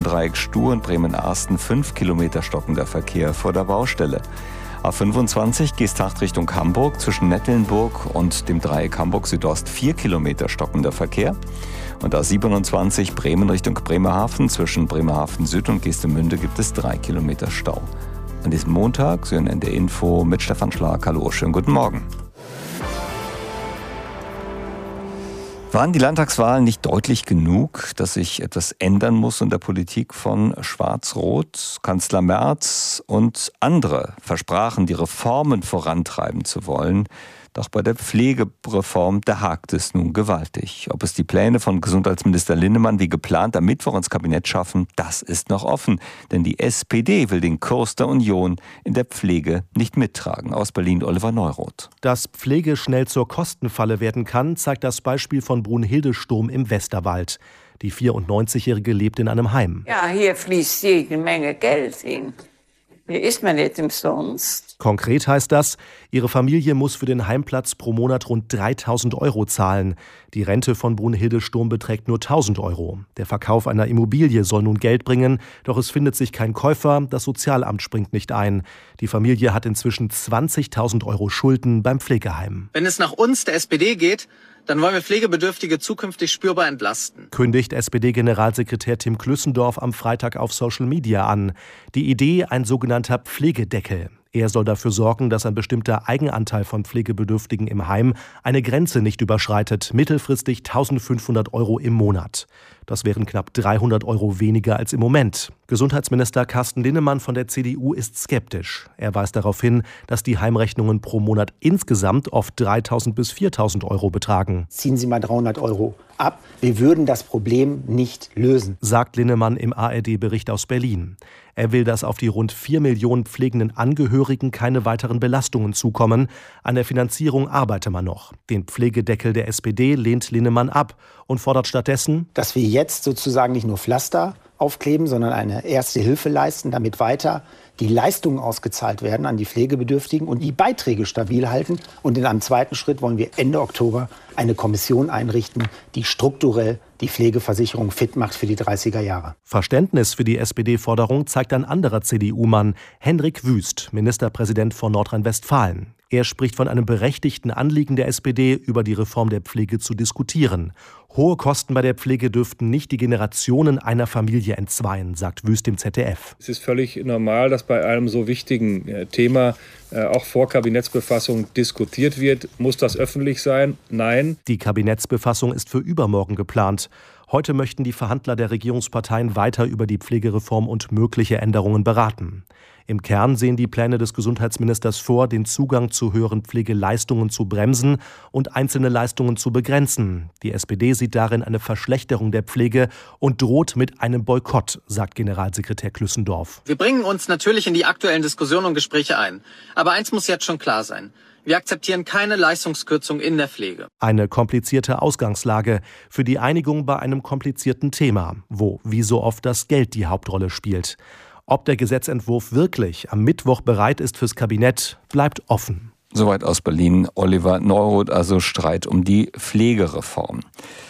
Dreieck Stuhr und Bremen-Arsten 5 Kilometer stockender Verkehr vor der Baustelle. A25 Geesthacht Richtung Hamburg zwischen Nettelnburg und dem Dreieck Hamburg Südost 4 Kilometer stockender Verkehr. Und A27 Bremen Richtung Bremerhaven zwischen Bremerhaven Süd und Geestemünde gibt es 3 Kilometer Stau. An diesem Montag, Sie hören in der Info mit Stefan Schlag. Hallo, schönen guten Morgen. Waren die Landtagswahlen nicht deutlich genug, dass sich etwas ändern muss in der Politik von Schwarz-Rot? Kanzler Merz und andere versprachen, die Reformen vorantreiben zu wollen. Doch bei der Pflegereform, da hakt es nun gewaltig. Ob es die Pläne von Gesundheitsminister Linnemann wie geplant am Mittwoch ins Kabinett schaffen, das ist noch offen. Denn die SPD will den Kurs der Union in der Pflege nicht mittragen. Aus Berlin Oliver Neuroth. Dass Pflege schnell zur Kostenfalle werden kann, zeigt das Beispiel von Brunhilde Sturm im Westerwald. Die 94-Jährige lebt in einem Heim. Ja, hier fließt jede Menge Geld hin. Hier ist man nicht umsonst. Konkret heißt das, ihre Familie muss für den Heimplatz pro Monat rund 3.000 € zahlen. Die Rente von Brunhilde Sturm beträgt nur 1.000 €. Der Verkauf einer Immobilie soll nun Geld bringen, doch es findet sich kein Käufer, das Sozialamt springt nicht ein. Die Familie hat inzwischen 20.000 € Schulden beim Pflegeheim. Wenn es nach uns, der SPD, geht, dann wollen wir Pflegebedürftige zukünftig spürbar entlasten. Kündigt SPD-Generalsekretär Tim Klüssendorf am Freitag auf Social Media an. Die Idee, ein sogenannter Pflegedeckel. Er soll dafür sorgen, dass ein bestimmter Eigenanteil von Pflegebedürftigen im Heim eine Grenze nicht überschreitet, mittelfristig 1.500 € im Monat. Das wären knapp 300 € weniger als im Moment. Gesundheitsminister Carsten Linnemann von der CDU ist skeptisch. Er weist darauf hin, dass die Heimrechnungen pro Monat insgesamt oft 3.000 bis 4.000 € betragen. Ziehen Sie mal 300 € ab. Wir würden das Problem nicht lösen, sagt Linnemann im ARD-Bericht aus Berlin. Er will, dass auf die rund 4 Millionen pflegenden Angehörigen keine weiteren Belastungen zukommen. An der Finanzierung arbeite man noch. Den Pflegedeckel der SPD lehnt Linnemann ab und fordert stattdessen, dass wir jetzt sozusagen nicht nur Pflaster aufkleben, sondern eine erste Hilfe leisten, damit weiter die Leistungen ausgezahlt werden an die Pflegebedürftigen und die Beiträge stabil halten. Und in einem zweiten Schritt wollen wir Ende Oktober eine Kommission einrichten, die strukturell die Pflegeversicherung fit macht für die 30er Jahre. Verständnis für die SPD-Forderung zeigt ein anderer CDU-Mann, Hendrik Wüst, Ministerpräsident von Nordrhein-Westfalen. Er spricht von einem berechtigten Anliegen der SPD, über die Reform der Pflege zu diskutieren. Hohe Kosten bei der Pflege dürften nicht die Generationen einer Familie entzweien, sagt Wüst im ZDF. Es ist völlig normal, dass bei einem so wichtigen Thema auch vor Kabinettsbefassung diskutiert wird. Muss das öffentlich sein? Nein. Die Kabinettsbefassung ist für übermorgen geplant. Heute möchten die Verhandler der Regierungsparteien weiter über die Pflegereform und mögliche Änderungen beraten. Im Kern sehen die Pläne des Gesundheitsministers vor, den Zugang zu höheren Pflegeleistungen zu bremsen und einzelne Leistungen zu begrenzen. Die SPD sieht darin eine Verschlechterung der Pflege und droht mit einem Boykott, sagt Generalsekretär Klüssendorf. Wir bringen uns natürlich in die aktuellen Diskussionen und Gespräche ein. Aber eins muss jetzt schon klar sein. Wir akzeptieren keine Leistungskürzung in der Pflege. Eine komplizierte Ausgangslage für die Einigung bei einem komplizierten Thema, wo wie so oft das Geld die Hauptrolle spielt. Ob der Gesetzentwurf wirklich am Mittwoch bereit ist fürs Kabinett, bleibt offen. Soweit aus Berlin Oliver Neuroth, also Streit um die Pflegereform.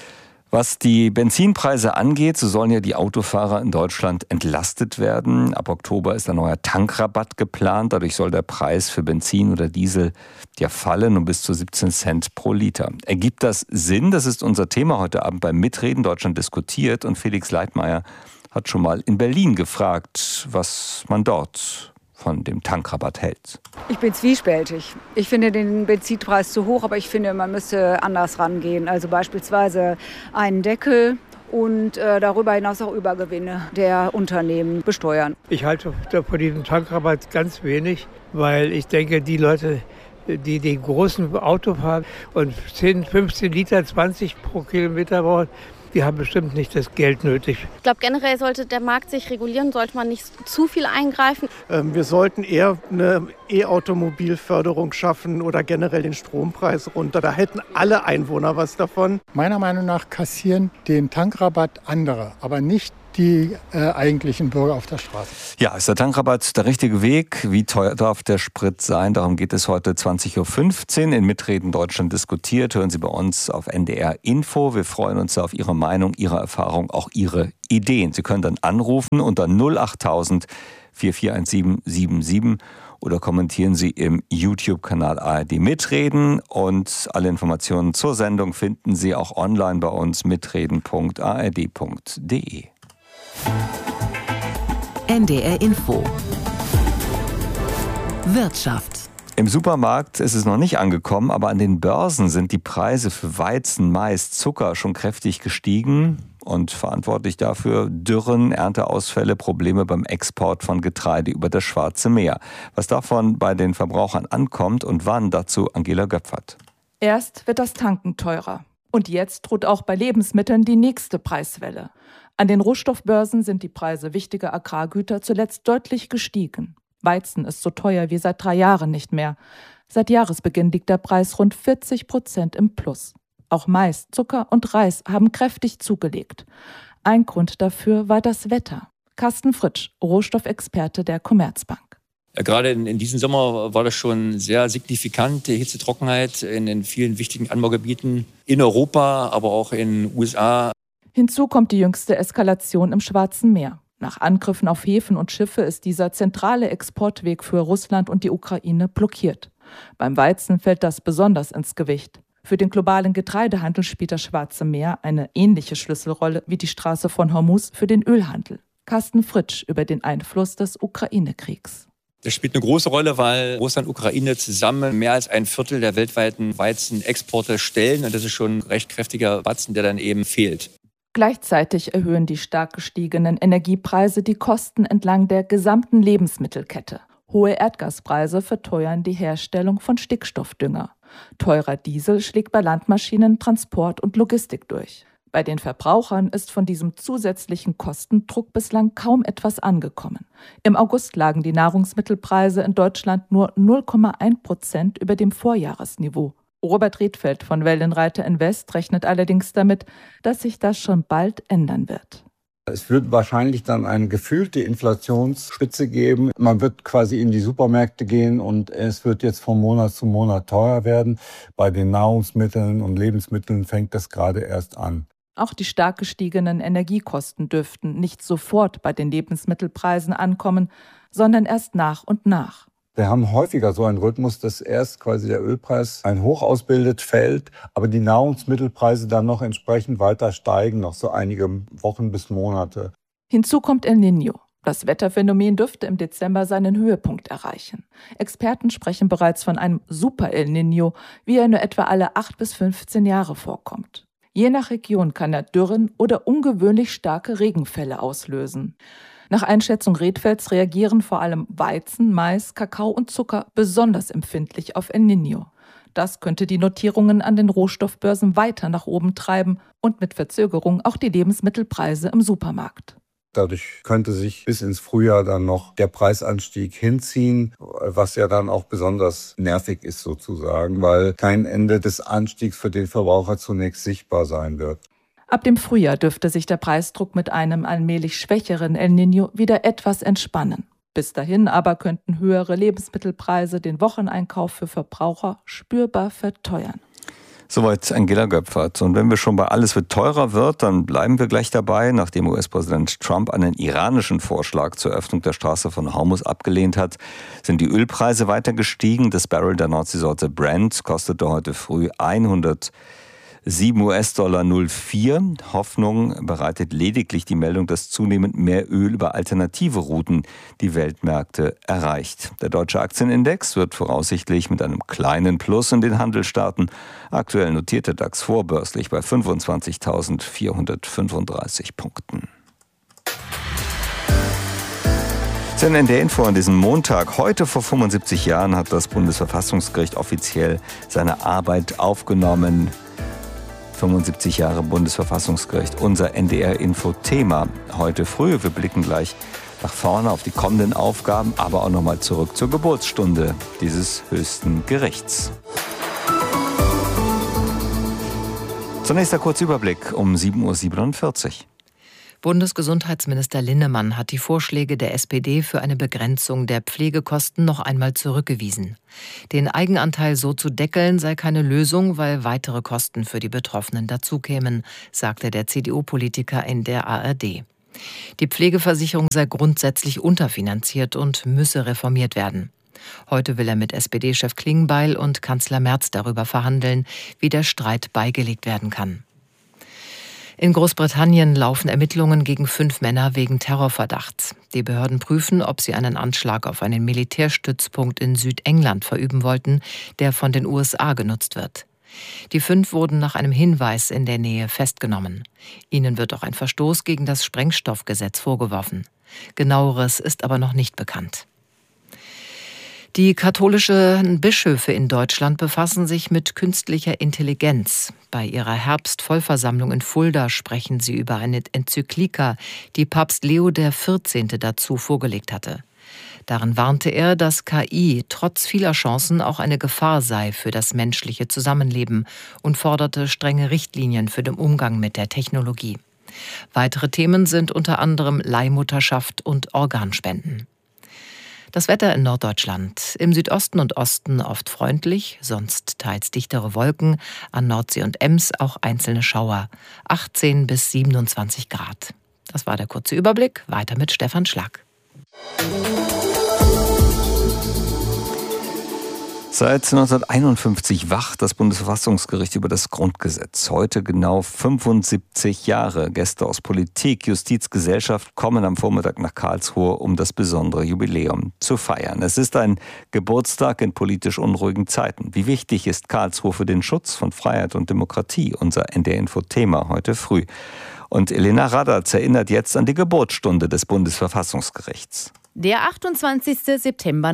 Was die Benzinpreise angeht, so sollen ja die Autofahrer in Deutschland entlastet werden. Ab Oktober ist ein neuer Tankrabatt geplant. Dadurch soll der Preis für Benzin oder Diesel ja fallen um bis zu 17 Cent pro Liter. Ergibt das Sinn? Das ist unser Thema heute Abend beim Mitreden Deutschland diskutiert. Und Felix Leitmeier hat schon mal in Berlin gefragt, was man dort von dem Tankrabatt hält. Ich bin zwiespältig. Ich finde den Benzinpreis zu hoch, aber ich finde, man müsste anders rangehen. Also beispielsweise einen Deckel und darüber hinaus auch Übergewinne der Unternehmen besteuern. Ich halte von diesem Tankrabatt ganz wenig, weil ich denke, die Leute, die den großen Auto fahren und 10, 15 Liter, 20 pro Kilometer brauchen, die haben bestimmt nicht das Geld nötig. Ich glaube, generell sollte der Markt sich regulieren, sollte man nicht zu viel eingreifen. Wir sollten eher eine E-Automobilförderung schaffen oder generell den Strompreis runter. Da hätten alle Einwohner was davon. Meiner Meinung nach kassieren den Tankrabatt andere, aber nicht die eigentlichen Bürger auf der Straße. Ja, ist der Tankrabatt der richtige Weg? Wie teuer darf der Sprit sein? Darum geht es heute 20.15 Uhr in Mitreden Deutschland diskutiert. Hören Sie bei uns auf NDR Info. Wir freuen uns auf Ihre Meinung, Ihre Erfahrung, auch Ihre Ideen. Sie können dann anrufen unter 08000 441777 oder kommentieren Sie im YouTube-Kanal ARD Mitreden. Und alle Informationen zur Sendung finden Sie auch online bei uns mitreden.ard.de. NDR Info. Wirtschaft. Im Supermarkt ist es noch nicht angekommen, aber an den Börsen sind die Preise für Weizen, Mais, Zucker schon kräftig gestiegen. Und verantwortlich dafür Dürren, Ernteausfälle, Probleme beim Export von Getreide über das Schwarze Meer. Was davon bei den Verbrauchern ankommt und wann, dazu Angela Göpfert. Erst wird das Tanken teurer. Und jetzt droht auch bei Lebensmitteln die nächste Preiswelle. An den Rohstoffbörsen sind die Preise wichtiger Agrargüter zuletzt deutlich gestiegen. Weizen ist so teuer wie seit 3 Jahren nicht mehr. Seit Jahresbeginn liegt der Preis rund 40% im Plus. Auch Mais, Zucker und Reis haben kräftig zugelegt. Ein Grund dafür war das Wetter. Carsten Fritsch, Rohstoffexperte der Commerzbank. Ja, gerade in diesem Sommer war das schon sehr signifikant, die Hitzetrockenheit in den vielen wichtigen Anbaugebieten in Europa, aber auch in den USA. Hinzu kommt die jüngste Eskalation im Schwarzen Meer. Nach Angriffen auf Häfen und Schiffe ist dieser zentrale Exportweg für Russland und die Ukraine blockiert. Beim Weizen fällt das besonders ins Gewicht. Für den globalen Getreidehandel spielt das Schwarze Meer eine ähnliche Schlüsselrolle wie die Straße von Hormuz für den Ölhandel. Carsten Fritsch über den Einfluss des Ukraine-Kriegs. Das spielt eine große Rolle, weil Russland und Ukraine zusammen mehr als 1/4 der weltweiten Weizenexporte stellen. Und das ist schon ein recht kräftiger Batzen, der dann eben fehlt. Gleichzeitig erhöhen die stark gestiegenen Energiepreise die Kosten entlang der gesamten Lebensmittelkette. Hohe Erdgaspreise verteuern die Herstellung von Stickstoffdünger. Teurer Diesel schlägt bei Landmaschinen, Transport und Logistik durch. Bei den Verbrauchern ist von diesem zusätzlichen Kostendruck bislang kaum etwas angekommen. Im August lagen die Nahrungsmittelpreise in Deutschland nur 0,1% über dem Vorjahresniveau. Robert Redfeld von Wellenreiter Invest rechnet allerdings damit, dass sich das schon bald ändern wird. Es wird wahrscheinlich dann eine gefühlte Inflationsspitze geben. Man wird quasi in die Supermärkte gehen und es wird jetzt von Monat zu Monat teurer werden. Bei den Nahrungsmitteln und Lebensmitteln fängt das gerade erst an. Auch die stark gestiegenen Energiekosten dürften nicht sofort bei den Lebensmittelpreisen ankommen, sondern erst nach und nach. Wir haben häufiger so einen Rhythmus, dass erst quasi der Ölpreis ein Hoch ausbildet, fällt, aber die Nahrungsmittelpreise dann noch entsprechend weiter steigen, noch so einige Wochen bis Monate. Hinzu kommt El Niño. Das Wetterphänomen dürfte im Dezember seinen Höhepunkt erreichen. Experten sprechen bereits von einem Super El Niño, wie er nur etwa alle 8 bis 15 Jahre vorkommt. Je nach Region kann er Dürren oder ungewöhnlich starke Regenfälle auslösen. Nach Einschätzung Redfelds reagieren vor allem Weizen, Mais, Kakao und Zucker besonders empfindlich auf El Niño. Das könnte die Notierungen an den Rohstoffbörsen weiter nach oben treiben und mit Verzögerung auch die Lebensmittelpreise im Supermarkt. Dadurch könnte sich bis ins Frühjahr dann noch der Preisanstieg hinziehen, was ja dann auch besonders nervig ist sozusagen, weil kein Ende des Anstiegs für den Verbraucher zunächst sichtbar sein wird. Ab dem Frühjahr dürfte sich der Preisdruck mit einem allmählich schwächeren El Niño wieder etwas entspannen. Bis dahin aber könnten höhere Lebensmittelpreise den Wocheneinkauf für Verbraucher spürbar verteuern. Soweit Angela Göpfert. Und wenn wir schon bei Alles wird teurer wird, dann bleiben wir gleich dabei. Nachdem US-Präsident Trump einen iranischen Vorschlag zur Öffnung der Straße von Hormuz abgelehnt hat, sind die Ölpreise weiter gestiegen. Das Barrel der Nordseesorte Brent kostete heute früh $107,04. Hoffnung bereitet lediglich die Meldung, dass zunehmend mehr Öl über alternative Routen die Weltmärkte erreicht. Der deutsche Aktienindex wird voraussichtlich mit einem kleinen Plus in den Handel starten. Aktuell notiert der DAX vorbörslich bei 25.435 Punkten. In der Info an diesem Montag. Heute vor 75 Jahren hat das Bundesverfassungsgericht offiziell seine Arbeit aufgenommen. 75 Jahre Bundesverfassungsgericht, unser NDR-Info-Thema heute früh. Wir blicken gleich nach vorne auf die kommenden Aufgaben, aber auch nochmal zurück zur Geburtsstunde dieses höchsten Gerichts. Zunächst ein kurzer Überblick um 7.47 Uhr. Bundesgesundheitsminister Linnemann hat die Vorschläge der SPD für eine Begrenzung der Pflegekosten noch einmal zurückgewiesen. Den Eigenanteil so zu deckeln sei keine Lösung, weil weitere Kosten für die Betroffenen dazukämen, sagte der CDU-Politiker in der ARD. Die Pflegeversicherung sei grundsätzlich unterfinanziert und müsse reformiert werden. Heute will er mit SPD-Chef Klingbeil und Kanzler Merz darüber verhandeln, wie der Streit beigelegt werden kann. In Großbritannien laufen Ermittlungen gegen 5 Männer wegen Terrorverdachts. Die Behörden prüfen, ob sie einen Anschlag auf einen Militärstützpunkt in Südengland verüben wollten, der von den USA genutzt wird. Die 5 wurden nach einem Hinweis in der Nähe festgenommen. Ihnen wird auch ein Verstoß gegen das Sprengstoffgesetz vorgeworfen. Genaueres ist aber noch nicht bekannt. Die katholischen Bischöfe in Deutschland befassen sich mit künstlicher Intelligenz. Bei ihrer Herbstvollversammlung in Fulda sprechen sie über eine Enzyklika, die Papst Leo XIV. Dazu vorgelegt hatte. Darin warnte er, dass KI trotz vieler Chancen auch eine Gefahr sei für das menschliche Zusammenleben und forderte strenge Richtlinien für den Umgang mit der Technologie. Weitere Themen sind unter anderem Leihmutterschaft und Organspenden. Das Wetter in Norddeutschland. Im Südosten und Osten oft freundlich, sonst teils dichtere Wolken, an Nordsee und Ems auch einzelne Schauer. 18 bis 27 Grad. Das war der kurze Überblick. Weiter mit Stefan Schlack. Seit 1951 wacht das Bundesverfassungsgericht über das Grundgesetz. Heute genau 75 Jahre. Gäste aus Politik, Justiz, Gesellschaft kommen am Vormittag nach Karlsruhe, um das besondere Jubiläum zu feiern. Es ist ein Geburtstag in politisch unruhigen Zeiten. Wie wichtig ist Karlsruhe für den Schutz von Freiheit und Demokratie? Unser NDR-Info-Thema heute früh. Und Elena Radatz erinnert jetzt an die Geburtsstunde des Bundesverfassungsgerichts. Der 28. September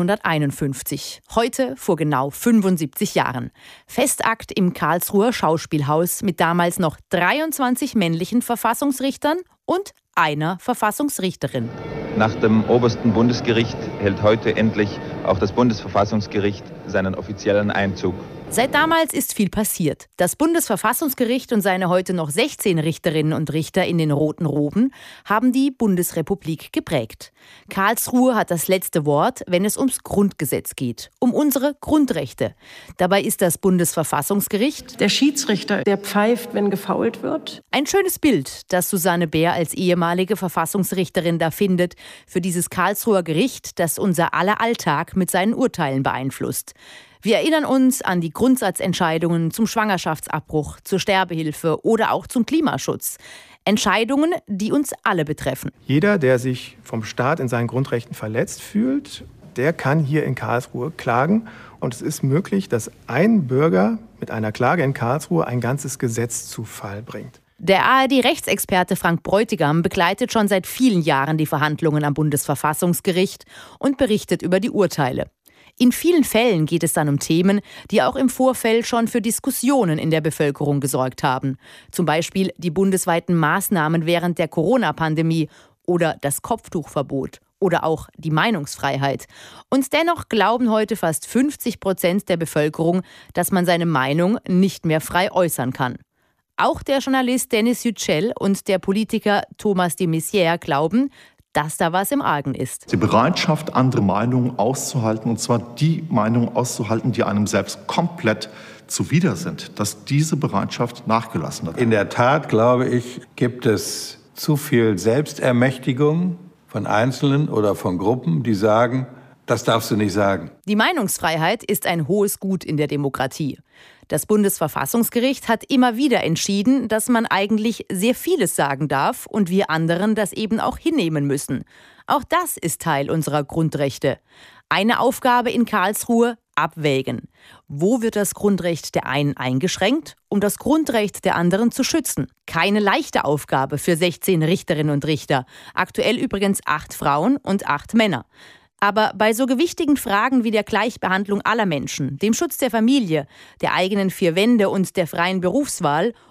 1951, heute vor genau 75 Jahren. Festakt im Karlsruher Schauspielhaus mit damals noch 23 männlichen Verfassungsrichtern und einer Verfassungsrichterin. Nach dem obersten Bundesgericht hält heute endlich auch das Bundesverfassungsgericht seinen offiziellen Einzug. Seit damals ist viel passiert. Das Bundesverfassungsgericht und seine heute noch 16 Richterinnen und Richter in den roten Roben haben die Bundesrepublik geprägt. Karlsruhe hat das letzte Wort, wenn es ums Grundgesetz geht, um unsere Grundrechte. Dabei ist das Bundesverfassungsgericht der Schiedsrichter, der pfeift, wenn gefault wird. Ein schönes Bild, das Susanne Bär als ehemalige Verfassungsrichterin da findet, für dieses Karlsruher Gericht, das unser aller Alltag mit seinen Urteilen beeinflusst. Wir erinnern uns an die Grundsatzentscheidungen zum Schwangerschaftsabbruch, zur Sterbehilfe oder auch zum Klimaschutz. Entscheidungen, die uns alle betreffen. Jeder, der sich vom Staat in seinen Grundrechten verletzt fühlt, der kann hier in Karlsruhe klagen. Und es ist möglich, dass ein Bürger mit einer Klage in Karlsruhe ein ganzes Gesetz zu Fall bringt. Der ARD-Rechtsexperte Frank Bräutigam begleitet schon seit vielen Jahren die Verhandlungen am Bundesverfassungsgericht und berichtet über die Urteile. In vielen Fällen geht es dann um Themen, die auch im Vorfeld schon für Diskussionen in der Bevölkerung gesorgt haben. Zum Beispiel die bundesweiten Maßnahmen während der Corona-Pandemie oder das Kopftuchverbot oder auch die Meinungsfreiheit. Und dennoch glauben heute fast 50% der Bevölkerung, dass man seine Meinung nicht mehr frei äußern kann. Auch der Journalist Denis Yücel und der Politiker Thomas de Maizière glauben, dass da was im Argen ist. Die Bereitschaft, andere Meinungen auszuhalten, und zwar die Meinungen auszuhalten, die einem selbst komplett zuwider sind, dass diese Bereitschaft nachgelassen hat. In der Tat, glaube ich, gibt es zu viel Selbstermächtigung von Einzelnen oder von Gruppen, die sagen, das darfst du nicht sagen. Die Meinungsfreiheit ist ein hohes Gut in der Demokratie. Das Bundesverfassungsgericht hat immer wieder entschieden, dass man eigentlich sehr vieles sagen darf und wir anderen das eben auch hinnehmen müssen. Auch das ist Teil unserer Grundrechte. Eine Aufgabe in Karlsruhe: abwägen. Wo wird das Grundrecht der einen eingeschränkt, um das Grundrecht der anderen zu schützen? Keine leichte Aufgabe für 16 Richterinnen und Richter. Aktuell übrigens 8 Frauen und 8 Männer. Aber bei so gewichtigen Fragen wie der Gleichbehandlung aller Menschen, dem Schutz der Familie, der eigenen 4 Wände und der freien Berufswahl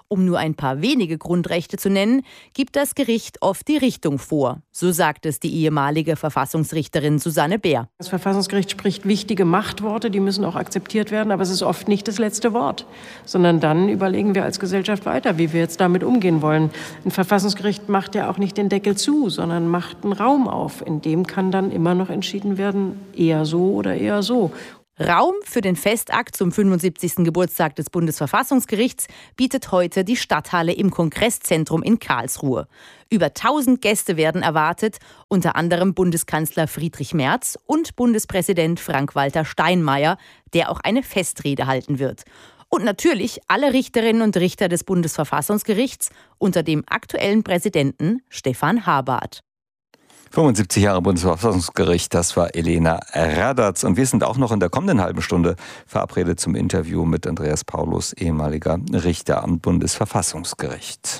Um nur ein paar wenige Grundrechte zu nennen, gibt das Gericht oft die Richtung vor. So sagt es die ehemalige Verfassungsrichterin Susanne Bär. Das Verfassungsgericht spricht wichtige Machtworte, die müssen auch akzeptiert werden, aber es ist oft nicht das letzte Wort. Sondern dann überlegen wir als Gesellschaft weiter, wie wir jetzt damit umgehen wollen. Ein Verfassungsgericht macht ja auch nicht den Deckel zu, sondern macht einen Raum auf. In dem kann dann immer noch entschieden werden, eher so oder eher so. Raum für den Festakt zum 75. Geburtstag des Bundesverfassungsgerichts bietet heute die Stadthalle im Kongresszentrum in Karlsruhe. Über 1000 Gäste werden erwartet, unter anderem Bundeskanzler Friedrich Merz und Bundespräsident Frank-Walter Steinmeier, der auch eine Festrede halten wird. Und natürlich alle Richterinnen und Richter des Bundesverfassungsgerichts unter dem aktuellen Präsidenten Stefan Habart. 75 Jahre Bundesverfassungsgericht, das war Elena Radatz. Und wir sind auch noch in der kommenden halben Stunde verabredet zum Interview mit Andreas Paulus, ehemaliger Richter am Bundesverfassungsgericht.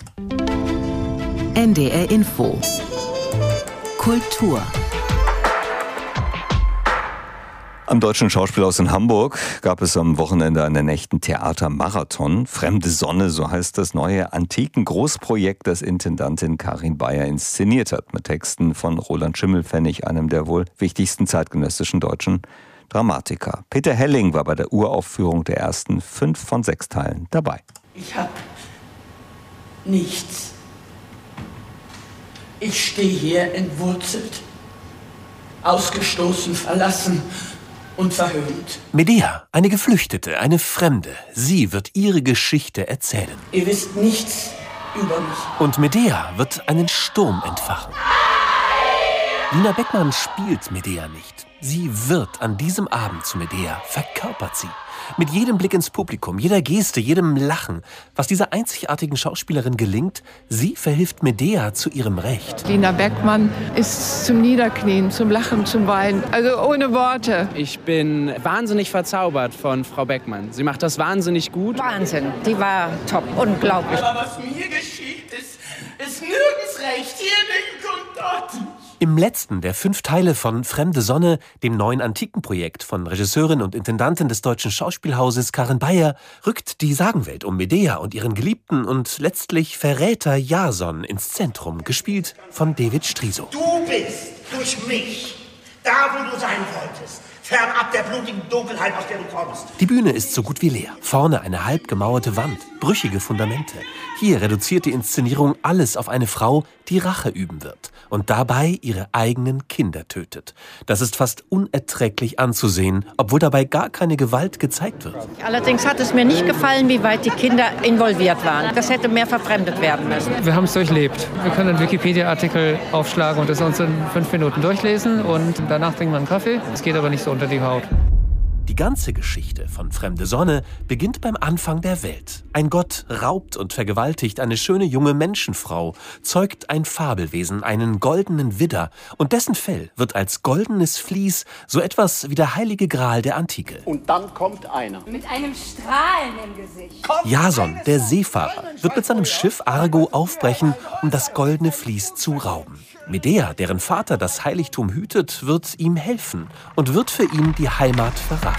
NDR Info. Kultur. Am Deutschen Schauspielhaus in Hamburg gab es am Wochenende einen echten Theatermarathon. Fremde Sonne, so heißt das neue Antiken-Großprojekt, das Intendantin Karin Beyer inszeniert hat, mit Texten von Roland Schimmelpfennig, einem der wohl wichtigsten zeitgenössischen deutschen Dramatiker. Peter Helling war bei der Uraufführung der ersten 5 von 6 Teilen dabei. Ich habe nichts. Ich stehe hier entwurzelt, ausgestoßen, verlassen und verhöhnt. Medea, eine Geflüchtete, eine Fremde. Sie wird ihre Geschichte erzählen. Ihr wisst nichts über mich. Und Medea wird einen Sturm entfachen. Lina Beckmann spielt Medea nicht. Sie wird an diesem Abend zu Medea, verkörpert sie. Mit jedem Blick ins Publikum, jeder Geste, jedem Lachen. Was dieser einzigartigen Schauspielerin gelingt, sie verhilft Medea zu ihrem Recht. Lina Beckmann ist zum Niederknien, zum Lachen, zum Weinen, also ohne Worte. Ich bin wahnsinnig verzaubert von Frau Beckmann. Sie macht das wahnsinnig gut. Wahnsinn, die war top, unglaublich. Aber was mir geschieht, ist nirgends recht, hier nicht und dort. Im letzten der 5 Teile von Fremde Sonne, dem neuen Antikenprojekt von Regisseurin und Intendantin des Deutschen Schauspielhauses Karin Beyer, rückt die Sagenwelt um Medea und ihren Geliebten und letztlich Verräter Jason ins Zentrum, gespielt von David Striso. Du bist durch mich da, wo du sein wolltest. Fernab der blutigen Dunkelheit, aus der du kommst. Die Bühne ist so gut wie leer. Vorne eine halb gemauerte Wand, brüchige Fundamente. Hier reduziert die Inszenierung alles auf eine Frau, die Rache üben wird und dabei ihre eigenen Kinder tötet. Das ist fast unerträglich anzusehen, obwohl dabei gar keine Gewalt gezeigt wird. Allerdings hat es mir nicht gefallen, wie weit die Kinder involviert waren. Das hätte mehr verfremdet werden müssen. Wir haben es durchlebt. Wir können einen Wikipedia-Artikel aufschlagen und es uns in 5 Minuten durchlesen und danach trinken wir einen Kaffee. Es geht aber nicht so unter die Haut. Die ganze Geschichte von Fremde Sonne beginnt beim Anfang der Welt. Ein Gott raubt und vergewaltigt eine schöne junge Menschenfrau, zeugt ein Fabelwesen, einen goldenen Widder, und dessen Fell wird als goldenes Vlies so etwas wie der heilige Gral der Antike. Und dann kommt einer. Mit einem Strahlen im Gesicht. Jason, der Seefahrer, wird mit seinem Schiff Argo aufbrechen, um das goldene Vlies zu rauben. Medea, deren Vater das Heiligtum hütet, wird ihm helfen und wird für ihn die Heimat verraten.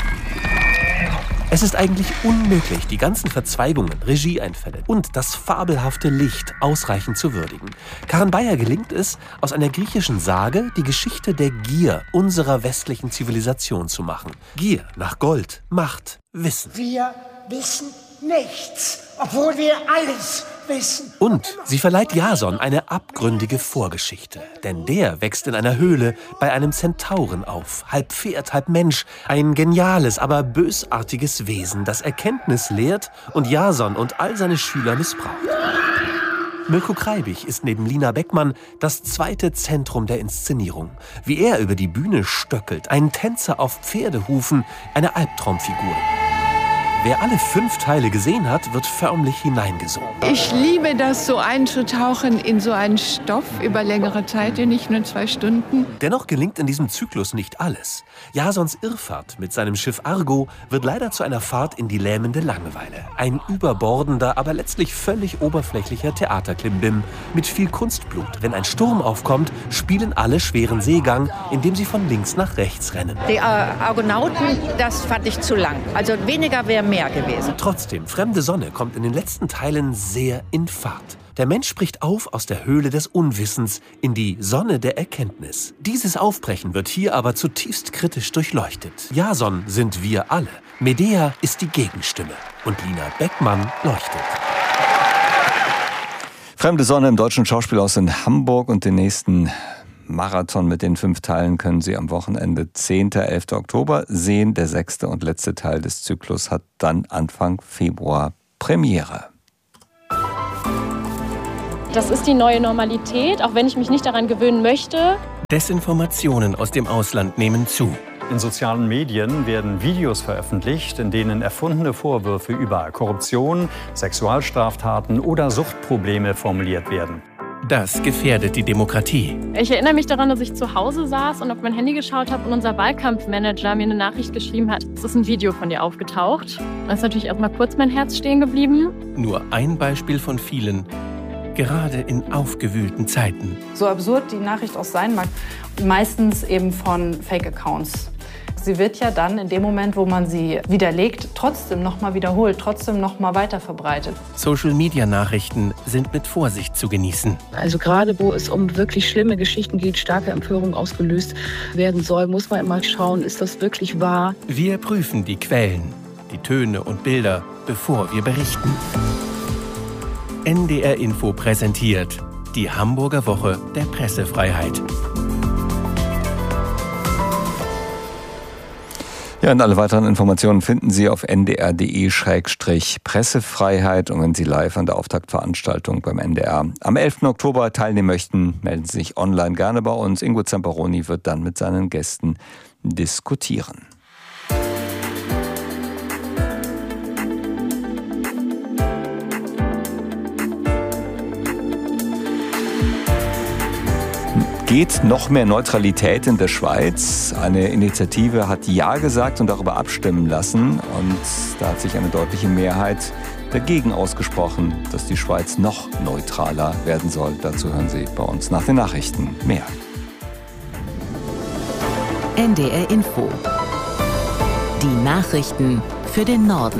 Es ist eigentlich unmöglich, die ganzen Verzweigungen, Regieeinfälle und das fabelhafte Licht ausreichend zu würdigen. Karin Beyer gelingt es, aus einer griechischen Sage die Geschichte der Gier unserer westlichen Zivilisation zu machen. Gier nach Gold, Macht, Wissen. Wir wissen nichts, obwohl wir alles wissen. Und sie verleiht Jason eine abgründige Vorgeschichte. Denn der wächst in einer Höhle bei einem Zentauren auf. Halb Pferd, halb Mensch. Ein geniales, aber bösartiges Wesen, das Erkenntnis lehrt und Jason und all seine Schüler missbraucht. Mirko Kreibich ist neben Lina Beckmann das zweite Zentrum der Inszenierung. Wie er über die Bühne stöckelt, ein Tänzer auf Pferdehufen, eine Albtraumfigur. Wer alle 5 Teile gesehen hat, wird förmlich hineingesogen. Ich liebe das, so einzutauchen in so einen Stoff über längere Zeit, nicht nur 2 Stunden. Dennoch gelingt in diesem Zyklus nicht alles. Jasons Irrfahrt mit seinem Schiff Argo wird leider zu einer Fahrt in die lähmende Langeweile. Ein überbordender, aber letztlich völlig oberflächlicher Theaterklimbim mit viel Kunstblut. Wenn ein Sturm aufkommt, spielen alle schweren Seegang, indem sie von links nach rechts rennen. Die Argonauten, das fand ich zu lang. Also weniger wäre mehr. mehr gewesen. Trotzdem, Fremde Sonne kommt in den letzten Teilen sehr in Fahrt. Der Mensch bricht auf aus der Höhle des Unwissens in die Sonne der Erkenntnis. Dieses Aufbrechen wird hier aber zutiefst kritisch durchleuchtet. Jason sind wir alle. Medea ist die Gegenstimme. Und Lina Beckmann leuchtet. Fremde Sonne im Deutschen Schauspielhaus in Hamburg, und den nächsten Marathon mit den 5 Teilen können Sie am Wochenende 10. 11. Oktober sehen. Der 6. und letzte Teil des Zyklus hat dann Anfang Februar Premiere. Das ist die neue Normalität, auch wenn ich mich nicht daran gewöhnen möchte. Desinformationen aus dem Ausland nehmen zu. In sozialen Medien werden Videos veröffentlicht, in denen erfundene Vorwürfe über Korruption, Sexualstraftaten oder Suchtprobleme formuliert werden. Das gefährdet die Demokratie. Ich erinnere mich daran, dass ich zu Hause saß und auf mein Handy geschaut habe und unser Wahlkampfmanager mir eine Nachricht geschrieben hat. Es ist ein Video von dir aufgetaucht. Da ist natürlich erstmal kurz mein Herz stehen geblieben. Nur ein Beispiel von vielen, gerade in aufgewühlten Zeiten. So absurd die Nachricht auch sein mag, meistens eben von Fake-Accounts. Sie wird ja dann in dem Moment, wo man sie widerlegt, trotzdem nochmal wiederholt, trotzdem nochmal weiterverbreitet. Social-Media-Nachrichten sind mit Vorsicht zu genießen. Also gerade wo es um wirklich schlimme Geschichten geht, starke Empörung ausgelöst werden soll, muss man immer schauen, ist das wirklich wahr? Wir prüfen die Quellen, die Töne und Bilder, bevor wir berichten. NDR Info präsentiert die Hamburger Woche der Pressefreiheit. Ja, und alle weiteren Informationen finden Sie auf ndr.de/Pressefreiheit. Und wenn Sie live an der Auftaktveranstaltung beim NDR am 11. Oktober teilnehmen möchten, melden Sie sich online gerne bei uns. Ingo Zamperoni wird dann mit seinen Gästen diskutieren. Geht noch mehr Neutralität in der Schweiz? Eine Initiative hat Ja gesagt und darüber abstimmen lassen. Und da hat sich eine deutliche Mehrheit dagegen ausgesprochen, dass die Schweiz noch neutraler werden soll. Dazu hören Sie bei uns nach den Nachrichten mehr. NDR Info. Die Nachrichten für den Norden.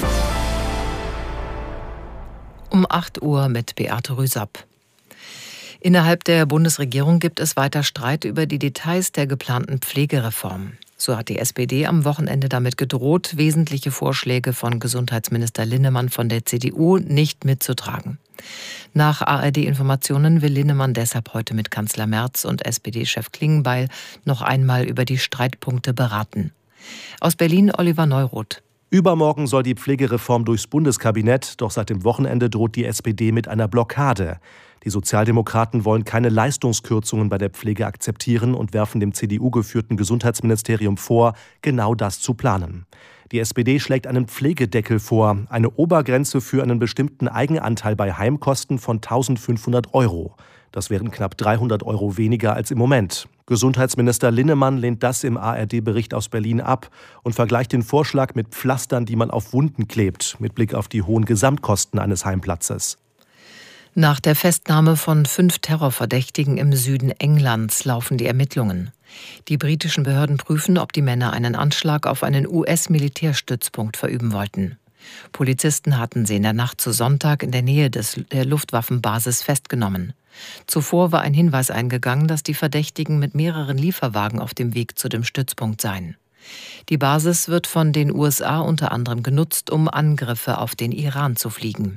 Um 8 Uhr mit Beate Rüsapp. Innerhalb der Bundesregierung gibt es weiter Streit über die Details der geplanten Pflegereform. So hat die SPD am Wochenende damit gedroht, wesentliche Vorschläge von Gesundheitsminister Linnemann von der CDU nicht mitzutragen. Nach ARD-Informationen will Linnemann deshalb heute mit Kanzler Merz und SPD-Chef Klingenbeil noch einmal über die Streitpunkte beraten. Aus Berlin Oliver Neuroth. Übermorgen soll die Pflegereform durchs Bundeskabinett, doch seit dem Wochenende droht die SPD mit einer Blockade. Die Sozialdemokraten wollen keine Leistungskürzungen bei der Pflege akzeptieren und werfen dem CDU-geführten Gesundheitsministerium vor, genau das zu planen. Die SPD schlägt einen Pflegedeckel vor, eine Obergrenze für einen bestimmten Eigenanteil bei Heimkosten von 1.500 €. Das wären knapp 300 € weniger als im Moment. Gesundheitsminister Linnemann lehnt das im ARD-Bericht aus Berlin ab und vergleicht den Vorschlag mit Pflastern, die man auf Wunden klebt, mit Blick auf die hohen Gesamtkosten eines Heimplatzes. Nach der Festnahme von 5 Terrorverdächtigen im Süden Englands laufen die Ermittlungen. Die britischen Behörden prüfen, ob die Männer einen Anschlag auf einen US-Militärstützpunkt verüben wollten. Polizisten hatten sie in der Nacht zu Sonntag in der Nähe der Luftwaffenbasis festgenommen. Zuvor war ein Hinweis eingegangen, dass die Verdächtigen mit mehreren Lieferwagen auf dem Weg zu dem Stützpunkt seien. Die Basis wird von den USA unter anderem genutzt, um Angriffe auf den Iran zu fliegen.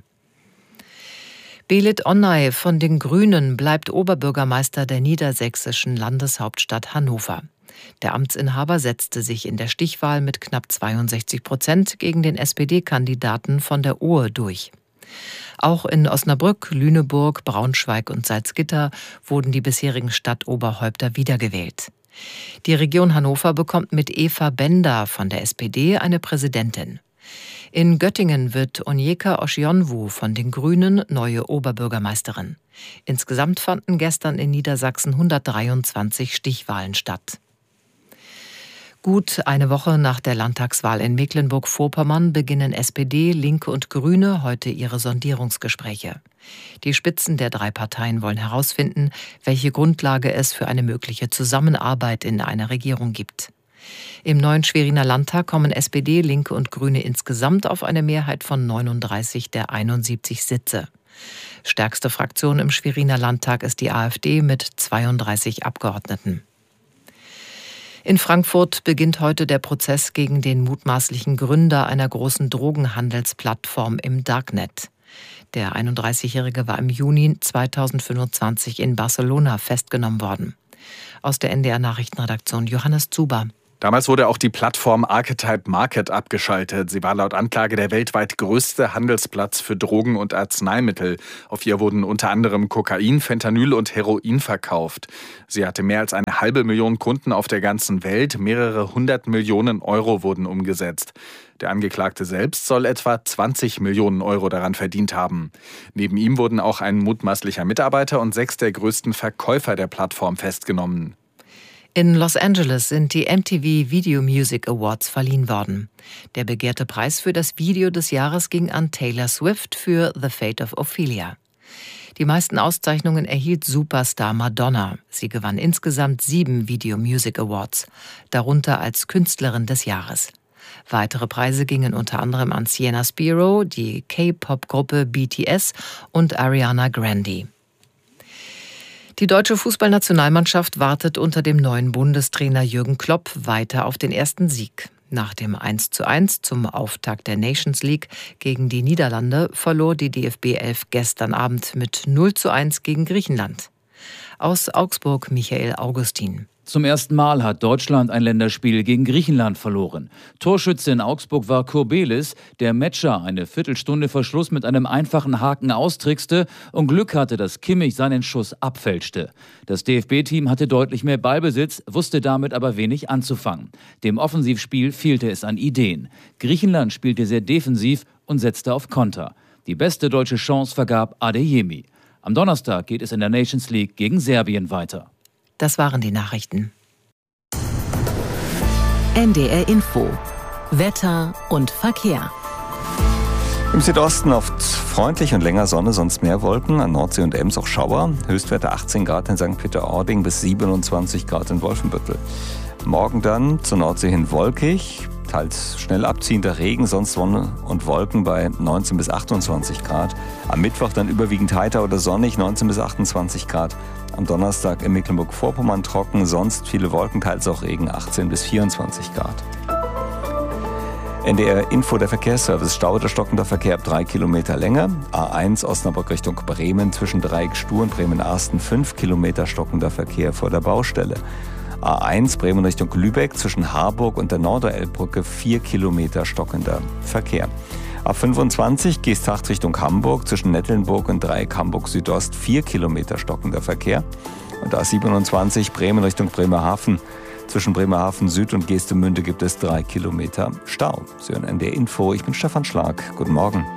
Belit Onay von den Grünen bleibt Oberbürgermeister der niedersächsischen Landeshauptstadt Hannover. Der Amtsinhaber setzte sich in der Stichwahl mit knapp 62% gegen den SPD-Kandidaten von der Ohe durch. Auch in Osnabrück, Lüneburg, Braunschweig und Salzgitter wurden die bisherigen Stadtoberhäupter wiedergewählt. Die Region Hannover bekommt mit Eva Bender von der SPD eine Präsidentin. In Göttingen wird Onyeka Oshionwu von den Grünen neue Oberbürgermeisterin. Insgesamt fanden gestern in Niedersachsen 123 Stichwahlen statt. Gut eine Woche nach der Landtagswahl in Mecklenburg-Vorpommern beginnen SPD, Linke und Grüne heute ihre Sondierungsgespräche. Die Spitzen der 3 Parteien wollen herausfinden, welche Grundlage es für eine mögliche Zusammenarbeit in einer Regierung gibt. Im neuen Schweriner Landtag kommen SPD, Linke und Grüne insgesamt auf eine Mehrheit von 39 der 71 Sitze. Stärkste Fraktion im Schweriner Landtag ist die AfD mit 32 Abgeordneten. In Frankfurt beginnt heute der Prozess gegen den mutmaßlichen Gründer einer großen Drogenhandelsplattform im Darknet. Der 31-Jährige war im Juni 2025 in Barcelona festgenommen worden. Aus der NDR-Nachrichtenredaktion Johannes Zuber. Damals wurde auch die Plattform Archetype Market abgeschaltet. Sie war laut Anklage der weltweit größte Handelsplatz für Drogen und Arzneimittel. Auf ihr wurden unter anderem Kokain, Fentanyl und Heroin verkauft. Sie hatte mehr als 500.000 Kunden auf der ganzen Welt. Mehrere 100 Millionen Euro wurden umgesetzt. Der Angeklagte selbst soll etwa 20 Millionen Euro daran verdient haben. Neben ihm wurden auch ein mutmaßlicher Mitarbeiter und 6 der größten Verkäufer der Plattform festgenommen. In Los Angeles sind die MTV Video Music Awards verliehen worden. Der begehrte Preis für das Video des Jahres ging an Taylor Swift für The Fate of Ophelia. Die meisten Auszeichnungen erhielt Superstar Madonna. Sie gewann insgesamt 7 Video Music Awards, darunter als Künstlerin des Jahres. Weitere Preise gingen unter anderem an Sienna Spiro, die K-Pop-Gruppe BTS und Ariana Grande. Die deutsche Fußballnationalmannschaft wartet unter dem neuen Bundestrainer Jürgen Klopp weiter auf den ersten Sieg. Nach dem 1:1 zum Auftakt der Nations League gegen die Niederlande verlor die DFB 11 gestern Abend mit 0:1 gegen Griechenland. Aus Augsburg Michael Augustin. Zum ersten Mal hat Deutschland ein Länderspiel gegen Griechenland verloren. Torschütze in Augsburg war Kurbelis, der Metscher eine Viertelstunde vor Schluss mit einem einfachen Haken austrickste und Glück hatte, dass Kimmich seinen Schuss abfälschte. Das DFB-Team hatte deutlich mehr Ballbesitz, wusste damit aber wenig anzufangen. Dem Offensivspiel fehlte es an Ideen. Griechenland spielte sehr defensiv und setzte auf Konter. Die beste deutsche Chance vergab Adeyemi. Am Donnerstag geht es in der Nations League gegen Serbien weiter. Das waren die Nachrichten. NDR Info. Wetter und Verkehr. Im Südosten oft freundlich und länger Sonne, sonst mehr Wolken. An Nordsee und Ems auch Schauer. Höchstwerte 18 Grad in St. Peter-Ording bis 27 Grad in Wolfenbüttel. Morgen dann zur Nordsee hin wolkig, teils schnell abziehender Regen, sonst Sonne und Wolken bei 19 bis 28 Grad. Am Mittwoch dann überwiegend heiter oder sonnig, 19 bis 28 Grad. Am Donnerstag in Mecklenburg-Vorpommern trocken, sonst viele Wolken, teils auch Regen, 18 bis 24 Grad. NDR Info, der Verkehrsservice. Stau oder stockender Verkehr ab 3 Kilometer Länge. A1 Osnabrück Richtung Bremen zwischen Dreieck Stur und Bremen-Arsten 5 Kilometer stockender Verkehr vor der Baustelle. A1 Bremen Richtung Lübeck zwischen Harburg und der Norderelbbrücke 4 Kilometer stockender Verkehr. A25 Geesthacht Richtung Hamburg zwischen Nettelnburg und Dreieck Hamburg Südost 4 Kilometer stockender Verkehr. Und A27 Bremen Richtung Bremerhaven. Zwischen Bremerhaven Süd und Geestemünde gibt es 3 Kilometer Stau. Sie hören NDR Info, ich bin Stefan Schlag. Guten Morgen.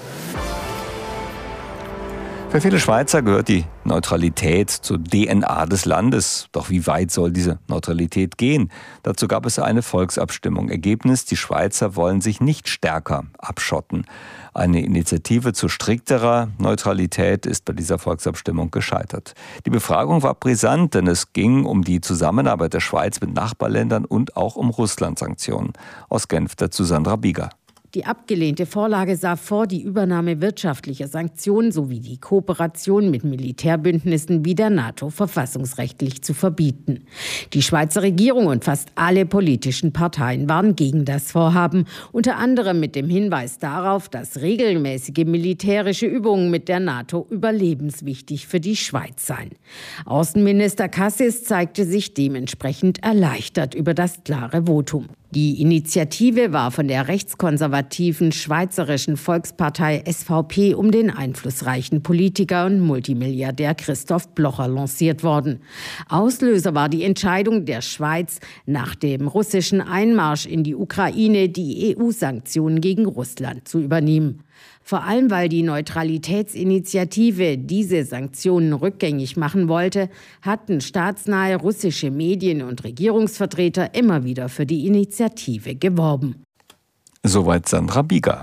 Für viele Schweizer gehört die Neutralität zur DNA des Landes. Doch wie weit soll diese Neutralität gehen? Dazu gab es eine Volksabstimmung. Ergebnis: Die Schweizer wollen sich nicht stärker abschotten. Eine Initiative zu strikterer Neutralität ist bei dieser Volksabstimmung gescheitert. Die Befragung war brisant, denn es ging um die Zusammenarbeit der Schweiz mit Nachbarländern und auch um Russland-Sanktionen. Aus Genf dazu Sandra Bieger. Die abgelehnte Vorlage sah vor, die Übernahme wirtschaftlicher Sanktionen sowie die Kooperation mit Militärbündnissen wie der NATO verfassungsrechtlich zu verbieten. Die Schweizer Regierung und fast alle politischen Parteien waren gegen das Vorhaben, unter anderem mit dem Hinweis darauf, dass regelmäßige militärische Übungen mit der NATO überlebenswichtig für die Schweiz seien. Außenminister Cassis zeigte sich dementsprechend erleichtert über das klare Votum. Die Initiative war von der rechtskonservativen Schweizerischen Volkspartei SVP um den einflussreichen Politiker und Multimilliardär Christoph Blocher lanciert worden. Auslöser war die Entscheidung der Schweiz, nach dem russischen Einmarsch in die Ukraine die EU-Sanktionen gegen Russland zu übernehmen. Vor allem, weil die Neutralitätsinitiative diese Sanktionen rückgängig machen wollte, hatten staatsnahe russische Medien und Regierungsvertreter immer wieder für die Initiative geworben. Soweit Sandra Bieger.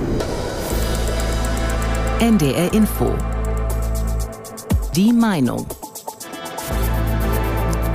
NDR Info. Die Meinung.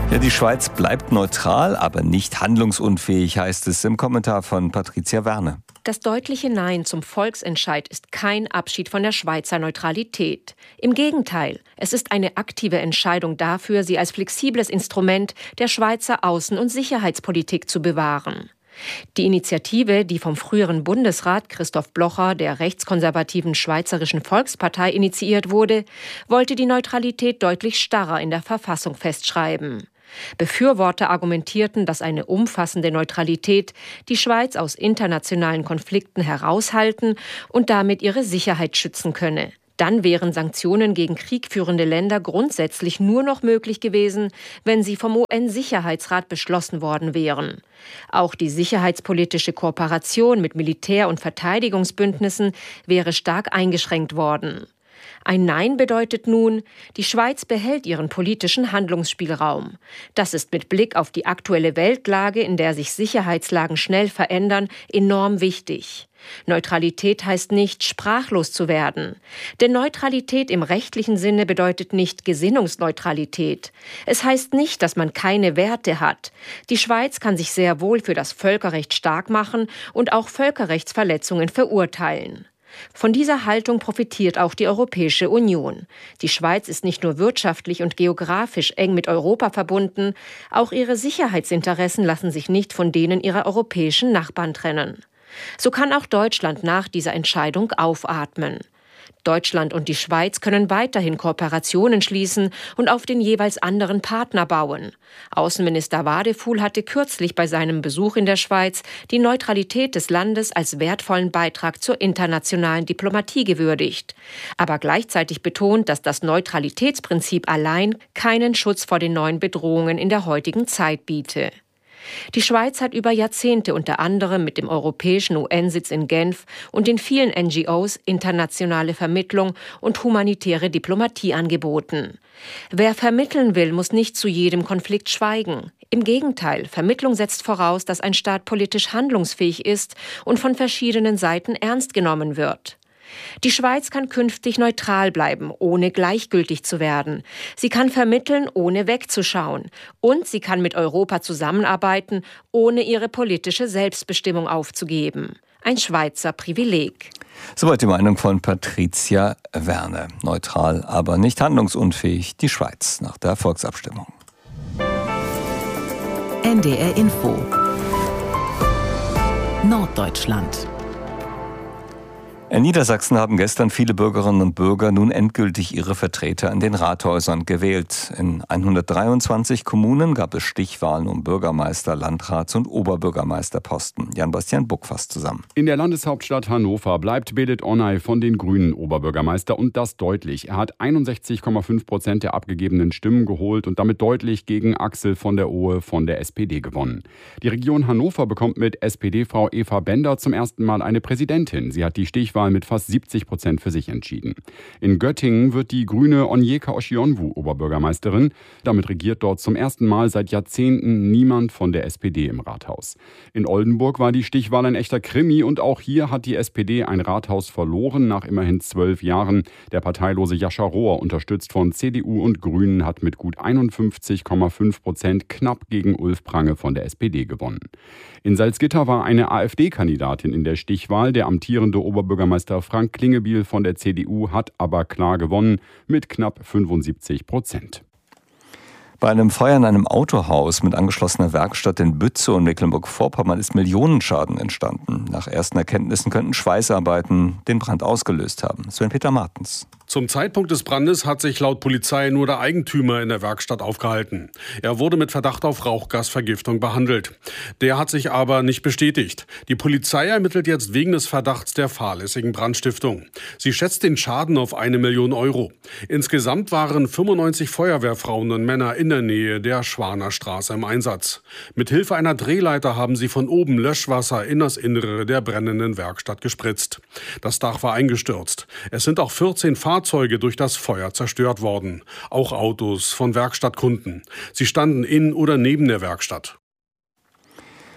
Ja, die Schweiz bleibt neutral, aber nicht handlungsunfähig, heißt es im Kommentar von Patricia Werne. Das deutliche Nein zum Volksentscheid ist kein Abschied von der Schweizer Neutralität. Im Gegenteil, es ist eine aktive Entscheidung dafür, sie als flexibles Instrument der Schweizer Außen- und Sicherheitspolitik zu bewahren. Die Initiative, die vom früheren Bundesrat Christoph Blocher der rechtskonservativen Schweizerischen Volkspartei initiiert wurde, wollte die Neutralität deutlich starrer in der Verfassung festschreiben. Befürworter argumentierten, dass eine umfassende Neutralität die Schweiz aus internationalen Konflikten heraushalten und damit ihre Sicherheit schützen könne. Dann wären Sanktionen gegen kriegführende Länder grundsätzlich nur noch möglich gewesen, wenn sie vom UN-Sicherheitsrat beschlossen worden wären. Auch die sicherheitspolitische Kooperation mit Militär- und Verteidigungsbündnissen wäre stark eingeschränkt worden. Ein Nein bedeutet nun, die Schweiz behält ihren politischen Handlungsspielraum. Das ist mit Blick auf die aktuelle Weltlage, in der sich Sicherheitslagen schnell verändern, enorm wichtig. Neutralität heißt nicht, sprachlos zu werden. Denn Neutralität im rechtlichen Sinne bedeutet nicht Gesinnungsneutralität. Es heißt nicht, dass man keine Werte hat. Die Schweiz kann sich sehr wohl für das Völkerrecht stark machen und auch Völkerrechtsverletzungen verurteilen. Von dieser Haltung profitiert auch die Europäische Union. Die Schweiz ist nicht nur wirtschaftlich und geografisch eng mit Europa verbunden, auch ihre Sicherheitsinteressen lassen sich nicht von denen ihrer europäischen Nachbarn trennen. So kann auch Deutschland nach dieser Entscheidung aufatmen. Deutschland und die Schweiz können weiterhin Kooperationen schließen und auf den jeweils anderen Partner bauen. Außenminister Wadefuhl hatte kürzlich bei seinem Besuch in der Schweiz die Neutralität des Landes als wertvollen Beitrag zur internationalen Diplomatie gewürdigt, aber gleichzeitig betont, dass das Neutralitätsprinzip allein keinen Schutz vor den neuen Bedrohungen in der heutigen Zeit biete. Die Schweiz hat über Jahrzehnte unter anderem mit dem europäischen UN-Sitz in Genf und den vielen NGOs internationale Vermittlung und humanitäre Diplomatie angeboten. Wer vermitteln will, muss nicht zu jedem Konflikt schweigen. Im Gegenteil, Vermittlung setzt voraus, dass ein Staat politisch handlungsfähig ist und von verschiedenen Seiten ernst genommen wird. Die Schweiz kann künftig neutral bleiben, ohne gleichgültig zu werden. Sie kann vermitteln, ohne wegzuschauen. Und sie kann mit Europa zusammenarbeiten, ohne ihre politische Selbstbestimmung aufzugeben. Ein Schweizer Privileg. Soweit die Meinung von Patricia Werne. Neutral, aber nicht handlungsunfähig, die Schweiz nach der Volksabstimmung. NDR Info Norddeutschland. In Niedersachsen haben gestern viele Bürgerinnen und Bürger nun endgültig ihre Vertreter in den Rathäusern gewählt. In 123 Kommunen gab es Stichwahlen um Bürgermeister-, Landrats- und Oberbürgermeisterposten. Jan-Bastian Buck fasst zusammen. In der Landeshauptstadt Hannover bleibt Bedet Onay von den Grünen Oberbürgermeister und das deutlich. Er hat 61,5% der abgegebenen Stimmen geholt und damit deutlich gegen Axel von der Ohe von der SPD gewonnen. Die Region Hannover bekommt mit SPD-Frau Eva Bender zum ersten Mal eine Präsidentin. Sie hat die Stichwahl mit fast 70% für sich entschieden. In Göttingen wird die grüne Onyeka Oshionwu Oberbürgermeisterin. Damit regiert dort zum ersten Mal seit Jahrzehnten niemand von der SPD im Rathaus. In Oldenburg war die Stichwahl ein echter Krimi und auch hier hat die SPD ein Rathaus verloren nach immerhin 12 Jahren. Der parteilose Jascha Rohr, unterstützt von CDU und Grünen, hat mit gut 51,5% knapp gegen Ulf Prange von der SPD gewonnen. In Salzgitter war eine AfD-Kandidatin in der Stichwahl. Der amtierende Oberbürgermeister Frank Klingebiel von der CDU hat aber klar gewonnen mit knapp 75%. Bei einem Feuer in einem Autohaus mit angeschlossener Werkstatt in Bützow und Mecklenburg-Vorpommern ist Millionenschaden entstanden. Nach ersten Erkenntnissen könnten Schweißarbeiten den Brand ausgelöst haben. Sven-Peter Martens. Zum Zeitpunkt des Brandes hat sich laut Polizei nur der Eigentümer in der Werkstatt aufgehalten. Er wurde mit Verdacht auf Rauchgasvergiftung behandelt. Der hat sich aber nicht bestätigt. Die Polizei ermittelt jetzt wegen des Verdachts der fahrlässigen Brandstiftung. Sie schätzt den Schaden auf 1 Million Euro. Insgesamt waren 95 Feuerwehrfrauen und Männer in der Nähe der Schwaner Straße im Einsatz. Mit Hilfe einer Drehleiter haben sie von oben Löschwasser in das Innere der brennenden Werkstatt gespritzt. Das Dach war eingestürzt. Es sind auch 14 Fahrzeuge durch das Feuer zerstört worden. Auch Autos von Werkstattkunden. Sie standen in oder neben der Werkstatt.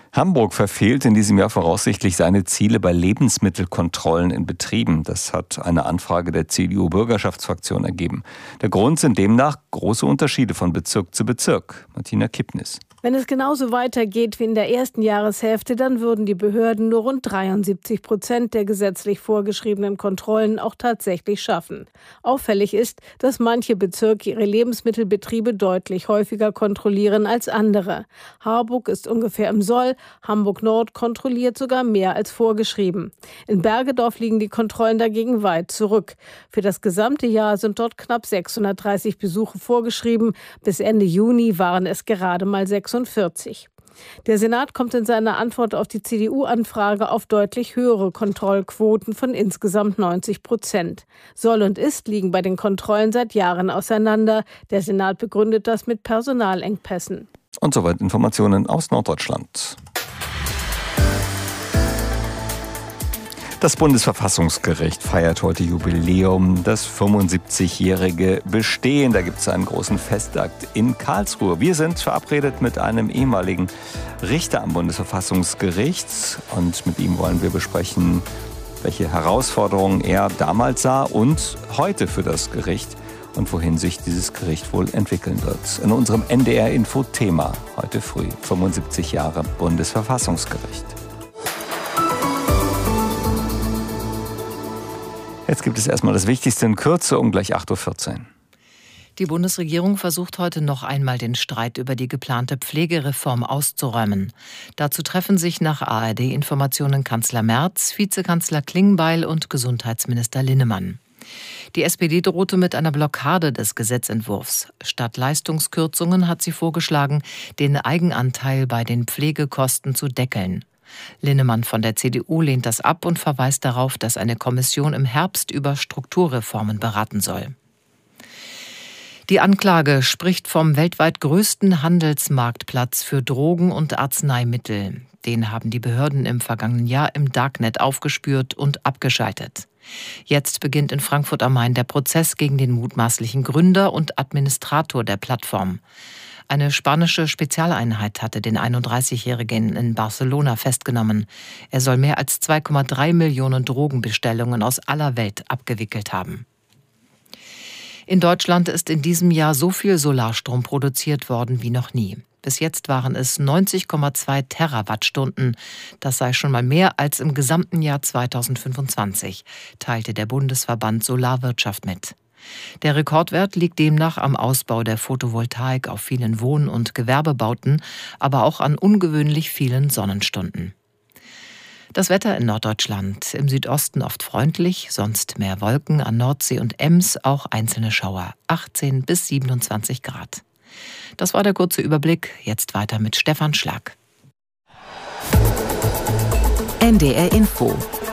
Hamburg verfehlt in diesem Jahr voraussichtlich seine Ziele bei Lebensmittelkontrollen in Betrieben. Das hat eine Anfrage der CDU-Bürgerschaftsfraktion ergeben. Der Grund sind demnach große Unterschiede von Bezirk zu Bezirk. Martina Kipnis. Wenn es genauso weitergeht wie in der ersten Jahreshälfte, dann würden die Behörden nur rund 73% der gesetzlich vorgeschriebenen Kontrollen auch tatsächlich schaffen. Auffällig ist, dass manche Bezirke ihre Lebensmittelbetriebe deutlich häufiger kontrollieren als andere. Harburg ist ungefähr im Soll, Hamburg-Nord kontrolliert sogar mehr als vorgeschrieben. In Bergedorf liegen die Kontrollen dagegen weit zurück. Für das gesamte Jahr sind dort knapp 630 Besuche vorgeschrieben. Bis Ende Juni waren es gerade mal 46. Der Senat kommt in seiner Antwort auf die CDU-Anfrage auf deutlich höhere Kontrollquoten von insgesamt 90%. Soll und Ist liegen bei den Kontrollen seit Jahren auseinander. Der Senat begründet das mit Personalengpässen. Und soweit Informationen aus Norddeutschland. Das Bundesverfassungsgericht feiert heute Jubiläum, das 75-jährige Bestehen. Da gibt es einen großen Festakt in Karlsruhe. Wir sind verabredet mit einem ehemaligen Richter am Bundesverfassungsgericht und mit ihm wollen wir besprechen, welche Herausforderungen er damals sah und heute für das Gericht und wohin sich dieses Gericht wohl entwickeln wird. In unserem NDR-Info-Thema heute früh 75 Jahre Bundesverfassungsgericht. Jetzt gibt es erstmal das Wichtigste in Kürze um gleich 8.14 Uhr. Die Bundesregierung versucht heute noch einmal den Streit über die geplante Pflegereform auszuräumen. Dazu treffen sich nach ARD-Informationen Kanzler Merz, Vizekanzler Klingbeil und Gesundheitsminister Linnemann. Die SPD drohte mit einer Blockade des Gesetzentwurfs. Statt Leistungskürzungen hat sie vorgeschlagen, den Eigenanteil bei den Pflegekosten zu deckeln. Linnemann von der CDU lehnt das ab und verweist darauf, dass eine Kommission im Herbst über Strukturreformen beraten soll. Die Anklage spricht vom weltweit größten Handelsmarktplatz für Drogen und Arzneimittel. Den haben die Behörden im vergangenen Jahr im Darknet aufgespürt und abgeschaltet. Jetzt beginnt in Frankfurt am Main der Prozess gegen den mutmaßlichen Gründer und Administrator der Plattform. Eine spanische Spezialeinheit hatte den 31-Jährigen in Barcelona festgenommen. Er soll mehr als 2,3 Millionen Drogenbestellungen aus aller Welt abgewickelt haben. In Deutschland ist in diesem Jahr so viel Solarstrom produziert worden wie noch nie. Bis jetzt waren es 90,2 Terawattstunden. Das sei schon mal mehr als im gesamten Jahr 2025, teilte der Bundesverband Solarwirtschaft mit. Der Rekordwert liegt demnach am Ausbau der Photovoltaik auf vielen Wohn- und Gewerbebauten, aber auch an ungewöhnlich vielen Sonnenstunden. Das Wetter in Norddeutschland: im Südosten oft freundlich, sonst mehr Wolken, an Nordsee und Ems auch einzelne Schauer, 18 bis 27 Grad. Das war der kurze Überblick, jetzt weiter mit Stefan Schlag. NDR Info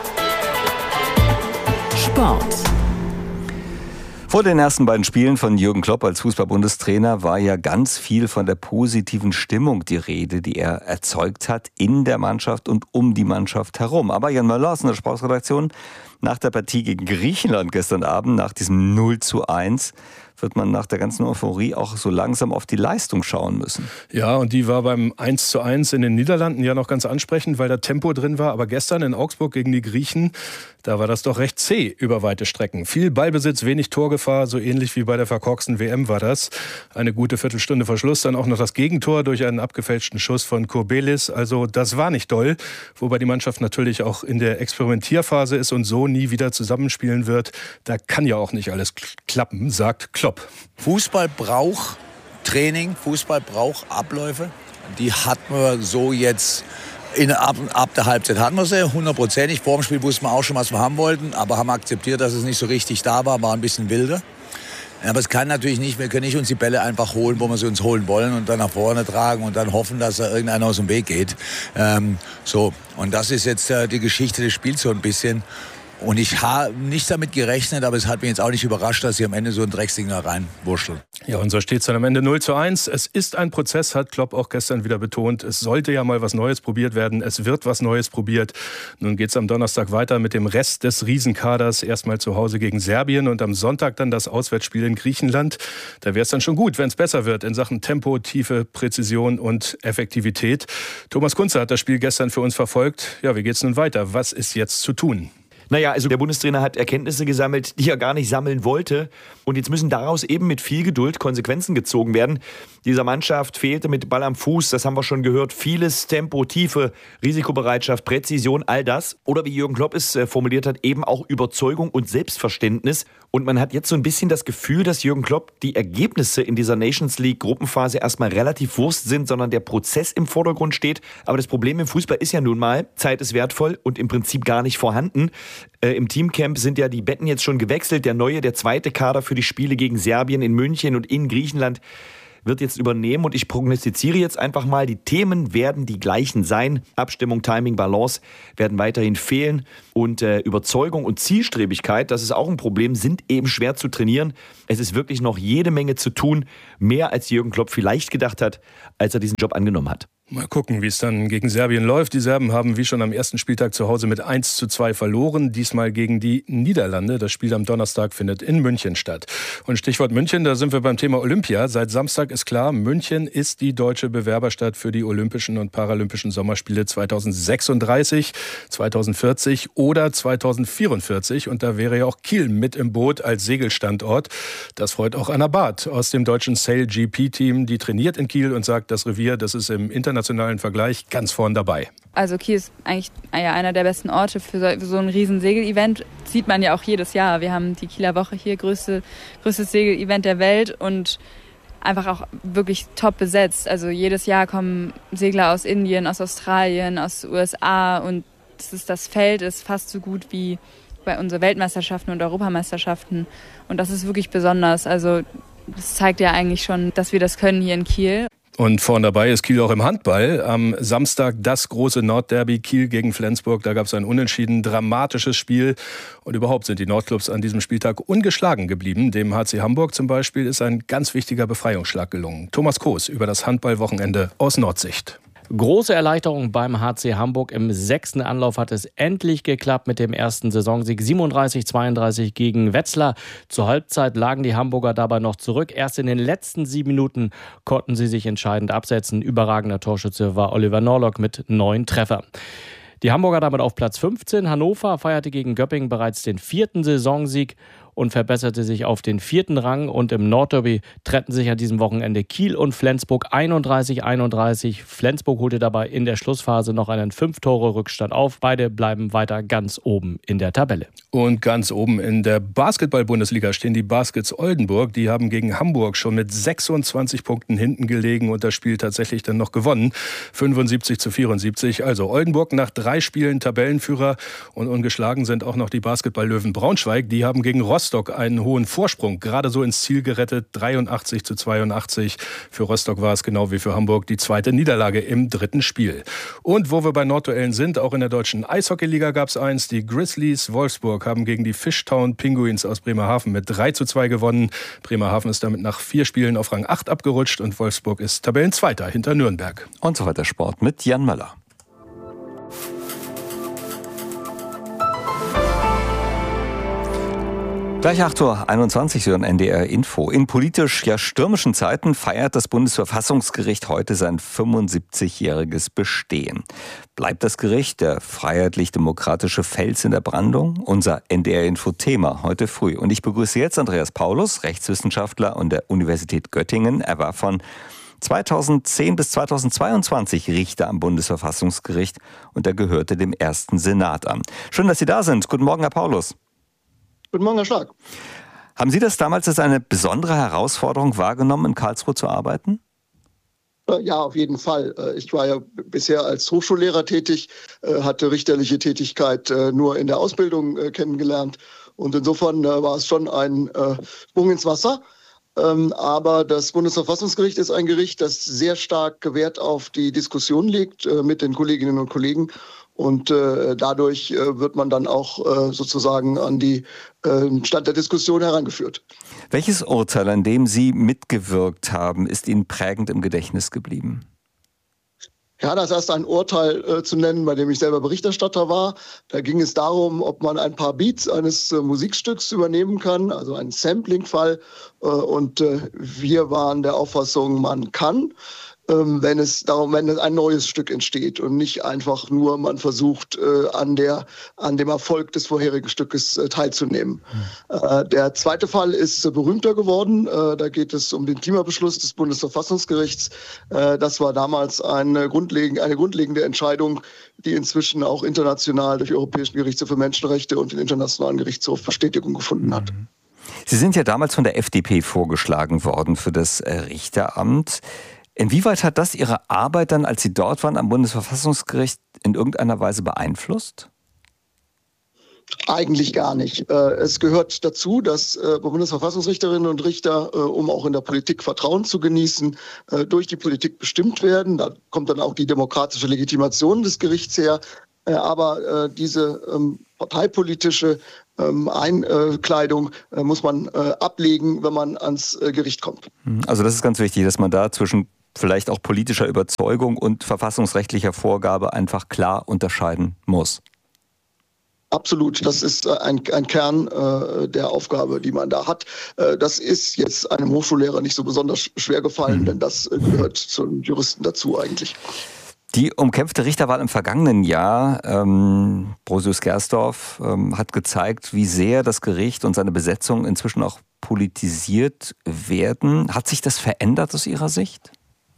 Sport. Vor den ersten beiden Spielen von Jürgen Klopp als Fußball-Bundestrainer war ja ganz viel von der positiven Stimmung die Rede, die er erzeugt hat in der Mannschaft und um die Mannschaft herum. Aber Jan Möller aus der Sportredaktion, nach der Partie gegen Griechenland gestern Abend, nach diesem 0:1, wird man nach der ganzen Euphorie auch so langsam auf die Leistung schauen müssen. Ja, und die war beim 1:1 in den Niederlanden ja noch ganz ansprechend, weil da Tempo drin war. Aber gestern in Augsburg gegen die Griechen, da war das doch recht zäh über weite Strecken. Viel Ballbesitz, wenig Torgefahr, so ähnlich wie bei der verkorksten WM war das. Eine gute Viertelstunde vor Schluss, dann auch noch das Gegentor durch einen abgefälschten Schuss von Kourbelis. Also das war nicht doll, wobei die Mannschaft natürlich auch in der Experimentierphase ist und so nie wieder zusammenspielen wird. Da kann ja auch nicht alles klappen, sagt Klopp. Fußball braucht Training, Fußball braucht Abläufe. Die hatten wir so jetzt ab der Halbzeit hatten wir sie, 100%. Vor dem Spiel wussten wir auch schon, was wir haben wollten, aber haben akzeptiert, dass es nicht so richtig da war ein bisschen wilder. Aber es kann natürlich nicht, wir können nicht uns die Bälle einfach holen, wo wir sie uns holen wollen und dann nach vorne tragen und dann hoffen, dass da irgendeiner aus dem Weg geht. Und das ist jetzt die Geschichte des Spiels so ein bisschen. Und ich habe nicht damit gerechnet, aber es hat mich jetzt auch nicht überrascht, dass sie am Ende so ein Drecksding da reinwurschteln. Ja, und so steht es dann am Ende 0:1. Es ist ein Prozess, hat Klopp auch gestern wieder betont. Es sollte ja mal was Neues probiert werden. Es wird was Neues probiert. Nun geht es am Donnerstag weiter mit dem Rest des Riesenkaders. Erstmal zu Hause gegen Serbien und am Sonntag dann das Auswärtsspiel in Griechenland. Da wäre es dann schon gut, wenn es besser wird in Sachen Tempo, Tiefe, Präzision und Effektivität. Thomas Kunze hat das Spiel gestern für uns verfolgt. Ja, wie geht's nun weiter? Was ist jetzt zu tun? Naja, also der Bundestrainer hat Erkenntnisse gesammelt, die er gar nicht sammeln wollte. Und jetzt müssen daraus eben mit viel Geduld Konsequenzen gezogen werden. Dieser Mannschaft fehlte mit Ball am Fuß, das haben wir schon gehört, vieles Tempo, Tiefe, Risikobereitschaft, Präzision, all das. Oder wie Jürgen Klopp es formuliert hat, eben auch Überzeugung und Selbstverständnis. Und man hat jetzt so ein bisschen das Gefühl, dass Jürgen Klopp die Ergebnisse in dieser Nations League Gruppenphase erstmal relativ Wurst sind, sondern der Prozess im Vordergrund steht. Aber das Problem im Fußball ist ja nun mal, Zeit ist wertvoll und im Prinzip gar nicht vorhanden. Im Teamcamp sind ja die Betten jetzt schon gewechselt. Der zweite Kader für die Spiele gegen Serbien in München und in Griechenland wird jetzt übernehmen. Und ich prognostiziere jetzt einfach mal, die Themen werden die gleichen sein. Abstimmung, Timing, Balance werden weiterhin fehlen. Und Überzeugung und Zielstrebigkeit, das ist auch ein Problem, sind eben schwer zu trainieren. Es ist wirklich noch jede Menge zu tun. Mehr als Jürgen Klopp vielleicht gedacht hat, als er diesen Job angenommen hat. Mal gucken, wie es dann gegen Serbien läuft. Die Serben haben wie schon am ersten Spieltag zu Hause mit 1:2 verloren. Diesmal gegen die Niederlande. Das Spiel am Donnerstag findet in München statt. Und Stichwort München, da sind wir beim Thema Olympia. Seit Samstag ist klar, München ist die deutsche Bewerberstadt für die Olympischen und Paralympischen Sommerspiele 2036, 2040 oder 2044. Und da wäre ja auch Kiel mit im Boot als Segelstandort. Das freut auch Anna Barth aus dem deutschen Sail-GP-Team. Die trainiert in Kiel und sagt, das Revier, das ist im internationalen Vergleich ganz vorn dabei. Also Kiel ist eigentlich einer der besten Orte für so ein riesen Segel-Event. Sieht man ja auch jedes Jahr. Wir haben die Kieler Woche hier, größtes Segel-Event der Welt und einfach auch wirklich top besetzt. Also jedes Jahr kommen Segler aus Indien, aus Australien, aus den USA und das Feld ist fast so gut wie bei unseren Weltmeisterschaften und Europameisterschaften. Und das ist wirklich besonders. Also das zeigt ja eigentlich schon, dass wir das können hier in Kiel. Und vorn dabei ist Kiel auch im Handball. Am Samstag das große Nordderby Kiel gegen Flensburg. Da gab es ein unentschieden dramatisches Spiel. Und überhaupt sind die Nordclubs an diesem Spieltag ungeschlagen geblieben. Dem HC Hamburg zum Beispiel ist ein ganz wichtiger Befreiungsschlag gelungen. Thomas Koos über das Handballwochenende aus Nordsicht. Große Erleichterung beim HC Hamburg. Im 6. Anlauf hat es endlich geklappt mit dem ersten Saisonsieg. 37-32 gegen Wetzlar. Zur Halbzeit lagen die Hamburger dabei noch zurück. Erst in den letzten 7 Minuten konnten sie sich entscheidend absetzen. Überragender Torschütze war Oliver Norlock mit 9 Treffern. Die Hamburger damit auf Platz 15. Hannover feierte gegen Göppingen bereits den 4. Saisonsieg und verbesserte sich auf den 4. Rang. Und im Nordderby trennten sich an diesem Wochenende Kiel und Flensburg 31-31. Flensburg holte dabei in der Schlussphase noch einen 5-Tore-Rückstand auf. Beide bleiben weiter ganz oben in der Tabelle. Und ganz oben in der Basketball-Bundesliga stehen die Baskets Oldenburg. Die haben gegen Hamburg schon mit 26 Punkten hinten gelegen und das Spiel tatsächlich dann noch gewonnen. 75-74. Also Oldenburg nach 3 Spielen Tabellenführer und ungeschlagen sind auch noch die Basketball-Löwen Braunschweig. Die haben gegen Rostock einen hohen Vorsprung gerade so ins Ziel gerettet. 83-82. Für Rostock war es genau wie für Hamburg die zweite Niederlage im 3. Spiel. Und wo wir bei Nordduellen sind, auch in der deutschen Eishockeyliga gab es eins. Die Grizzlies Wolfsburg haben gegen die Fishtown Penguins aus Bremerhaven mit 3:2 gewonnen. Bremerhaven ist damit nach 4 Spielen auf Rang 8 abgerutscht und Wolfsburg ist Tabellenzweiter hinter Nürnberg. Und so weiter Sport mit Jan Möller. Gleich 8:21 Uhr, hören NDR Info. In politisch stürmischen Zeiten feiert das Bundesverfassungsgericht heute sein 75-jähriges Bestehen. Bleibt das Gericht der freiheitlich-demokratische Fels in der Brandung? Unser NDR Info-Thema heute früh. Und ich begrüße jetzt Andreas Paulus, Rechtswissenschaftler an der Universität Göttingen. Er war von 2010 bis 2022 Richter am Bundesverfassungsgericht und er gehörte dem ersten Senat an. Schön, dass Sie da sind. Guten Morgen, Herr Paulus. Guten Morgen, Herr Stark. Haben Sie das damals als eine besondere Herausforderung wahrgenommen, in Karlsruhe zu arbeiten? Ja, auf jeden Fall. Ich war ja bisher als Hochschullehrer tätig, hatte richterliche Tätigkeit nur in der Ausbildung kennengelernt. Und insofern war es schon ein Sprung ins Wasser. Aber das Bundesverfassungsgericht ist ein Gericht, das sehr stark Wert auf die Diskussion legt mit den Kolleginnen und Kollegen. Und dadurch wird man dann auch sozusagen an die Stand der Diskussion herangeführt. Welches Urteil, an dem Sie mitgewirkt haben, ist Ihnen prägend im Gedächtnis geblieben? Ja, das ist ein Urteil zu nennen, bei dem ich selber Berichterstatter war. Da ging es darum, ob man ein paar Beats eines Musikstücks übernehmen kann, also ein Sampling-Fall. Und wir waren der Auffassung, man kann, wenn ein neues Stück entsteht und nicht einfach nur man versucht, an dem Erfolg des vorherigen Stückes teilzunehmen. Der zweite Fall ist berühmter geworden. Da geht es um den Klimabeschluss des Bundesverfassungsgerichts. Das war damals eine grundlegende Entscheidung, die inzwischen auch international durch den Europäischen Gerichtshof für Menschenrechte und den Internationalen Gerichtshof Bestätigung gefunden hat. Sie sind ja damals von der FDP vorgeschlagen worden für das Richteramt. Inwieweit hat das Ihre Arbeit dann, als Sie dort waren, am Bundesverfassungsgericht in irgendeiner Weise beeinflusst? Eigentlich gar nicht. Es gehört dazu, dass Bundesverfassungsrichterinnen und Richter, um auch in der Politik Vertrauen zu genießen, durch die Politik bestimmt werden. Da kommt dann auch die demokratische Legitimation des Gerichts her. Aber diese parteipolitische Einkleidung muss man ablegen, wenn man ans Gericht kommt. Also das ist ganz wichtig, dass man da zwischen vielleicht auch politischer Überzeugung und verfassungsrechtlicher Vorgabe einfach klar unterscheiden muss. Absolut, das ist ein Kern der Aufgabe, die man da hat. Das ist jetzt einem Hochschullehrer nicht so besonders schwer gefallen, denn das gehört zum Juristen dazu eigentlich. Die umkämpfte Richterwahl im vergangenen Jahr, Brosius Gersdorf, hat gezeigt, wie sehr das Gericht und seine Besetzung inzwischen auch politisiert werden. Hat sich das verändert aus Ihrer Sicht?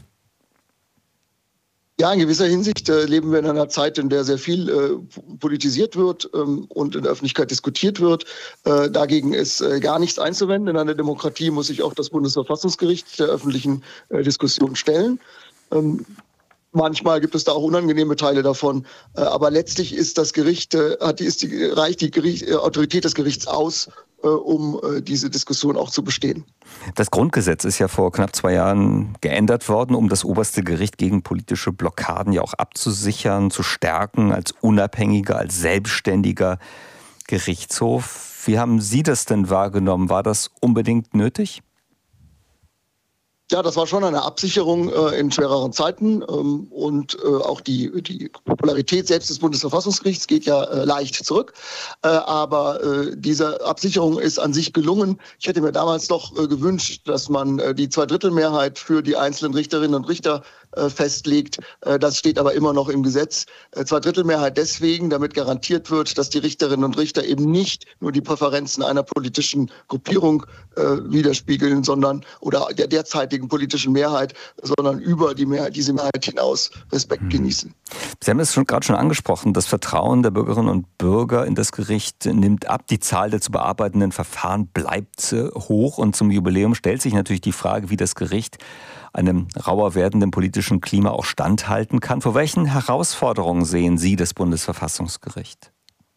Ja, in gewisser Hinsicht leben wir in einer Zeit, in der sehr viel politisiert wird und in der Öffentlichkeit diskutiert wird. Dagegen ist gar nichts einzuwenden. In einer Demokratie muss sich auch das Bundesverfassungsgericht der öffentlichen Diskussion stellen. Manchmal gibt es da auch unangenehme Teile davon, aber letztlich ist das Gericht, reicht die Autorität des Gerichts aus, um diese Diskussion auch zu bestehen. Das Grundgesetz ist ja vor knapp 2 Jahren geändert worden, um das oberste Gericht gegen politische Blockaden ja auch abzusichern, zu stärken, als unabhängiger, als selbstständiger Gerichtshof. Wie haben Sie das denn wahrgenommen? War das unbedingt nötig? Ja, das war schon eine Absicherung in schwereren Zeiten und auch die Popularität selbst des Bundesverfassungsgerichts geht ja leicht zurück. Aber diese Absicherung ist an sich gelungen. Ich hätte mir damals doch gewünscht, dass man die 2/3 für die einzelnen Richterinnen und Richter festlegt. Das steht aber immer noch im Gesetz. 2/3 deswegen, damit garantiert wird, dass die Richterinnen und Richter eben nicht nur die Präferenzen einer politischen Gruppierung widerspiegeln, sondern oder der derzeitigen politischen Mehrheit, sondern über diese Mehrheit hinaus Respekt genießen. Sie haben es gerade schon angesprochen, das Vertrauen der Bürgerinnen und Bürger in das Gericht nimmt ab, die Zahl der zu bearbeitenden Verfahren bleibt hoch und zum Jubiläum stellt sich natürlich die Frage, wie das Gericht einem rauer werdenden politischen Klima auch standhalten kann. Vor welchen Herausforderungen sehen Sie das Bundesverfassungsgericht?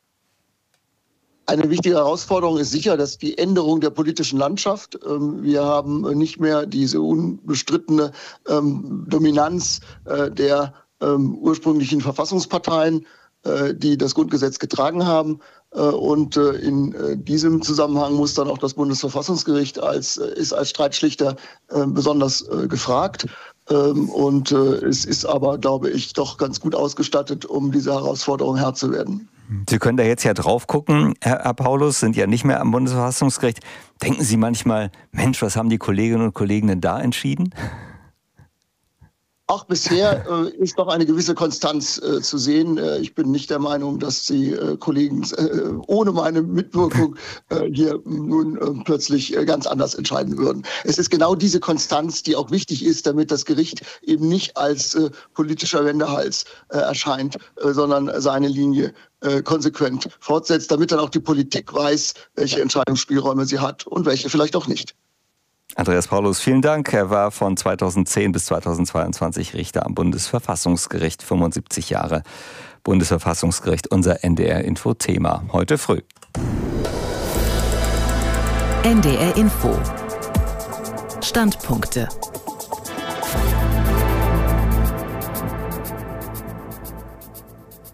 Eine wichtige Herausforderung ist sicher, dass die Änderung der politischen Landschaft. Wir haben nicht mehr diese unbestrittene Dominanz der ursprünglichen Verfassungsparteien, die das Grundgesetz getragen haben. Und in diesem Zusammenhang muss dann auch das Bundesverfassungsgericht als Streitschlichter besonders gefragt. Und es ist aber, glaube ich, doch ganz gut ausgestattet, um dieser Herausforderung Herr zu werden. Sie können da jetzt ja drauf gucken, Herr Paulus, sind ja nicht mehr am Bundesverfassungsgericht. Denken Sie manchmal, Mensch, was haben die Kolleginnen und Kollegen denn da entschieden? Auch bisher ist doch eine gewisse Konstanz zu sehen. Ich bin nicht der Meinung, dass die Kollegen ohne meine Mitwirkung hier nun plötzlich ganz anders entscheiden würden. Es ist genau diese Konstanz, die auch wichtig ist, damit das Gericht eben nicht als politischer Wendehals erscheint, sondern seine Linie konsequent fortsetzt, damit dann auch die Politik weiß, welche Entscheidungsspielräume sie hat und welche vielleicht auch nicht. Andreas Paulus, vielen Dank. Er war von 2010 bis 2022 Richter am Bundesverfassungsgericht, 75 Jahre Bundesverfassungsgericht, unser NDR-Info-Thema heute früh. NDR Info. Standpunkte.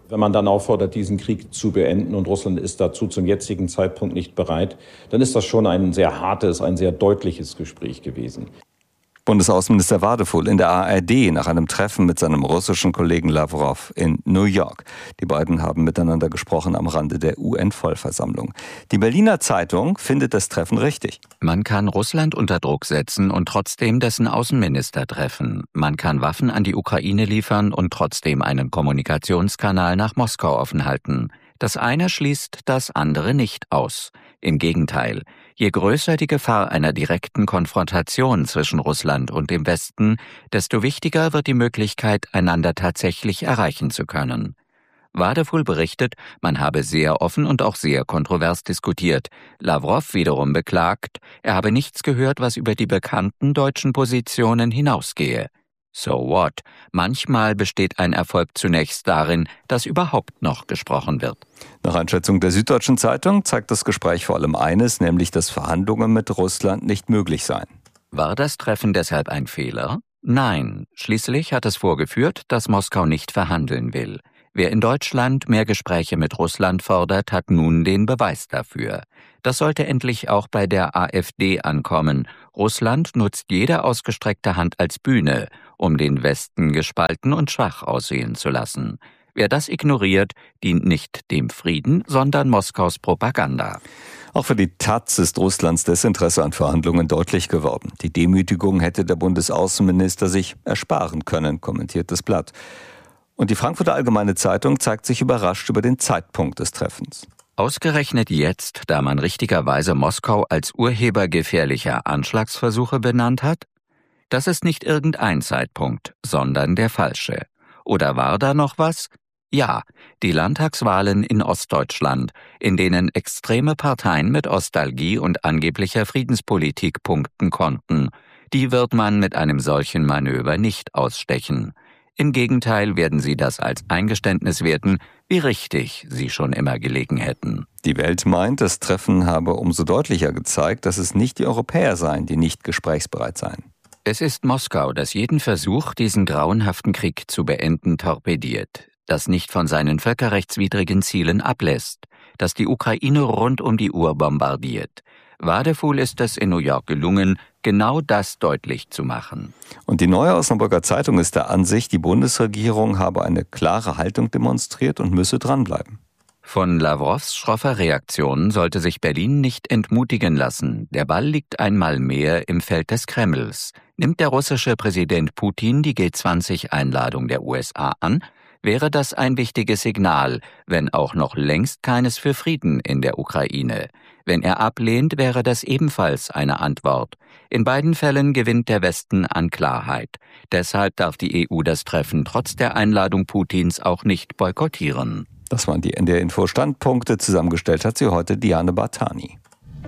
Wenn man dann auffordert, diesen Krieg zu beenden und Russland ist dazu zum jetzigen Zeitpunkt nicht bereit, dann ist das schon ein sehr hartes, ein sehr deutliches Gespräch gewesen. Bundesaußenminister Wadefuhl in der ARD nach einem Treffen mit seinem russischen Kollegen Lavrov in New York. Die beiden haben miteinander gesprochen am Rande der UN-Vollversammlung. Die Berliner Zeitung findet das Treffen richtig. Man kann Russland unter Druck setzen und trotzdem dessen Außenminister treffen. Man kann Waffen an die Ukraine liefern und trotzdem einen Kommunikationskanal nach Moskau offen halten. Das eine schließt das andere nicht aus. Im Gegenteil, je größer die Gefahr einer direkten Konfrontation zwischen Russland und dem Westen, desto wichtiger wird die Möglichkeit, einander tatsächlich erreichen zu können. Wadefuhl berichtet, man habe sehr offen und auch sehr kontrovers diskutiert. Lavrov wiederum beklagt, er habe nichts gehört, was über die bekannten deutschen Positionen hinausgehe. So what? Manchmal besteht ein Erfolg zunächst darin, dass überhaupt noch gesprochen wird. Nach Einschätzung der Süddeutschen Zeitung zeigt das Gespräch vor allem eines, nämlich dass Verhandlungen mit Russland nicht möglich seien. War das Treffen deshalb ein Fehler? Nein. Schließlich hat es vorgeführt, dass Moskau nicht verhandeln will. Wer in Deutschland mehr Gespräche mit Russland fordert, hat nun den Beweis dafür. Das sollte endlich auch bei der AfD ankommen. Russland nutzt jede ausgestreckte Hand als Bühne, um den Westen gespalten und schwach aussehen zu lassen. Wer das ignoriert, dient nicht dem Frieden, sondern Moskaus Propaganda. Auch für die Taz ist Russlands Desinteresse an Verhandlungen deutlich geworden. Die Demütigung hätte der Bundesaußenminister sich ersparen können, kommentiert das Blatt. Und die Frankfurter Allgemeine Zeitung zeigt sich überrascht über den Zeitpunkt des Treffens. Ausgerechnet jetzt, da man richtigerweise Moskau als Urheber gefährlicher Anschlagsversuche benannt hat? Das ist nicht irgendein Zeitpunkt, sondern der falsche. Oder war da noch was? Ja, die Landtagswahlen in Ostdeutschland, in denen extreme Parteien mit Ostalgie und angeblicher Friedenspolitik punkten konnten, die wird man mit einem solchen Manöver nicht ausstechen. Im Gegenteil werden sie das als Eingeständnis werten, wie richtig sie schon immer gelegen hätten. Die Welt meint, das Treffen habe umso deutlicher gezeigt, dass es nicht die Europäer seien, die nicht gesprächsbereit seien. Es ist Moskau, das jeden Versuch, diesen grauenhaften Krieg zu beenden, torpediert, das nicht von seinen völkerrechtswidrigen Zielen ablässt, das die Ukraine rund um die Uhr bombardiert. Wadefuhl ist es in New York gelungen, genau das deutlich zu machen. Und die Neue Osnabrücker Zeitung ist der Ansicht, die Bundesregierung habe eine klare Haltung demonstriert und müsse dranbleiben. Von Lavrovs schroffer Reaktion sollte sich Berlin nicht entmutigen lassen. Der Ball liegt einmal mehr im Feld des Kremls. Nimmt der russische Präsident Putin die G20-Einladung der USA an, wäre das ein wichtiges Signal, wenn auch noch längst keines für Frieden in der Ukraine. Wenn er ablehnt, wäre das ebenfalls eine Antwort. In beiden Fällen gewinnt der Westen an Klarheit. Deshalb darf die EU das Treffen trotz der Einladung Putins auch nicht boykottieren. Das waren die NDR Info Standpunkte. Zusammengestellt hat sie heute Diane Bartani.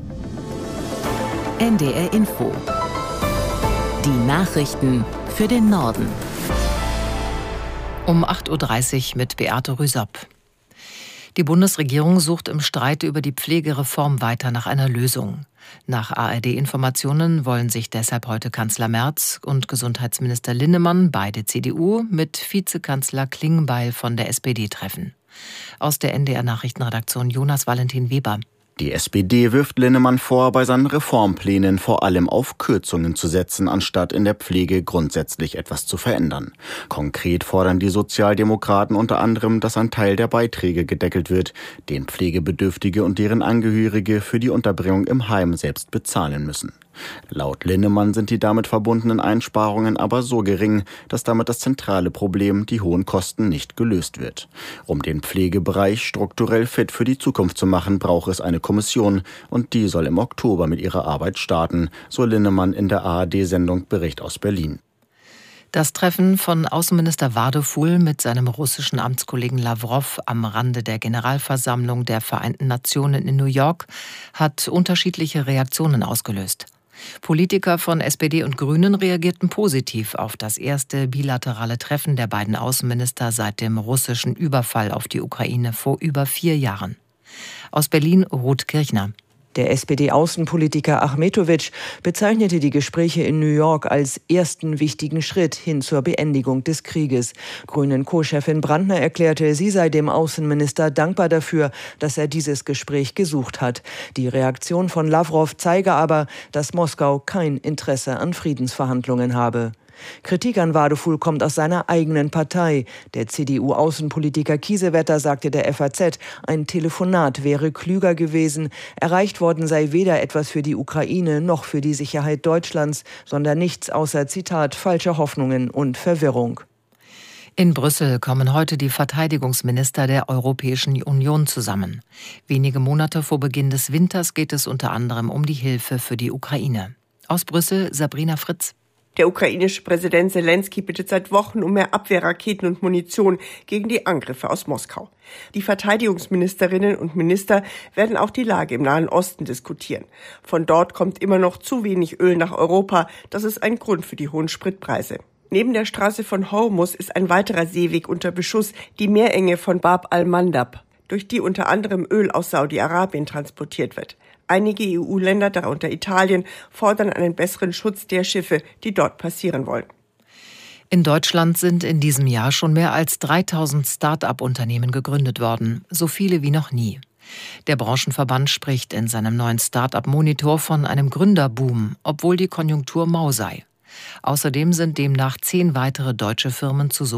NDR Info. Die Nachrichten für den Norden. Um 8.30 Uhr mit Beate Rüsop. Die Bundesregierung sucht im Streit über die Pflegereform weiter nach einer Lösung. Nach ARD-Informationen wollen sich deshalb heute Kanzler Merz und Gesundheitsminister Linnemann, beide CDU, mit Vizekanzler Klingbeil von der SPD treffen. Aus der NDR-Nachrichtenredaktion Jonas Valentin Weber. Die SPD wirft Linnemann vor, bei seinen Reformplänen vor allem auf Kürzungen zu setzen, anstatt in der Pflege grundsätzlich etwas zu verändern. Konkret fordern die Sozialdemokraten unter anderem, dass ein Teil der Beiträge gedeckelt wird, den Pflegebedürftige und deren Angehörige für die Unterbringung im Heim selbst bezahlen müssen. Laut Linnemann sind die damit verbundenen Einsparungen aber so gering, dass damit das zentrale Problem, die hohen Kosten, nicht gelöst wird. Um den Pflegebereich strukturell fit für die Zukunft zu machen, braucht es eine Kommission und die soll im Oktober mit ihrer Arbeit starten, so Linnemann in der ARD-Sendung Bericht aus Berlin. Das Treffen von Außenminister Wadefuhl mit seinem russischen Amtskollegen Lavrov am Rande der Generalversammlung der Vereinten Nationen in New York hat unterschiedliche Reaktionen ausgelöst. Politiker von SPD und Grünen reagierten positiv auf das erste bilaterale Treffen der beiden Außenminister seit dem russischen Überfall auf die Ukraine vor über 4 Jahren. Aus Berlin Ruth Kirchner. Der SPD-Außenpolitiker Achmetovic bezeichnete die Gespräche in New York als ersten wichtigen Schritt hin zur Beendigung des Krieges. Grünen-Co-Chefin Brandner erklärte, sie sei dem Außenminister dankbar dafür, dass er dieses Gespräch gesucht hat. Die Reaktion von Lavrov zeige aber, dass Moskau kein Interesse an Friedensverhandlungen habe. Kritik an Wadeful kommt aus seiner eigenen Partei. Der CDU-Außenpolitiker Kiesewetter sagte der FAZ, ein Telefonat wäre klüger gewesen. Erreicht worden sei weder etwas für die Ukraine noch für die Sicherheit Deutschlands, sondern nichts außer, Zitat, falsche Hoffnungen und Verwirrung. In Brüssel kommen heute die Verteidigungsminister der Europäischen Union zusammen. Wenige Monate vor Beginn des Winters geht es unter anderem um die Hilfe für die Ukraine. Aus Brüssel Sabrina Fritz. Der ukrainische Präsident Selenskyj bittet seit Wochen um mehr Abwehrraketen und Munition gegen die Angriffe aus Moskau. Die Verteidigungsministerinnen und Minister werden auch die Lage im Nahen Osten diskutieren. Von dort kommt immer noch zu wenig Öl nach Europa. Das ist ein Grund für die hohen Spritpreise. Neben der Straße von Hormuz ist ein weiterer Seeweg unter Beschuss, die Meerenge von Bab al-Mandab, durch die unter anderem Öl aus Saudi-Arabien transportiert wird. Einige EU-Länder, darunter Italien, fordern einen besseren Schutz der Schiffe, die dort passieren wollen. In Deutschland sind in diesem Jahr schon mehr als 3000 Start-up-Unternehmen gegründet worden, so viele wie noch nie. Der Branchenverband spricht in seinem neuen Start-up-Monitor von einem Gründerboom, obwohl die Konjunktur mau sei. Außerdem sind demnach 10 weitere deutsche Firmen zu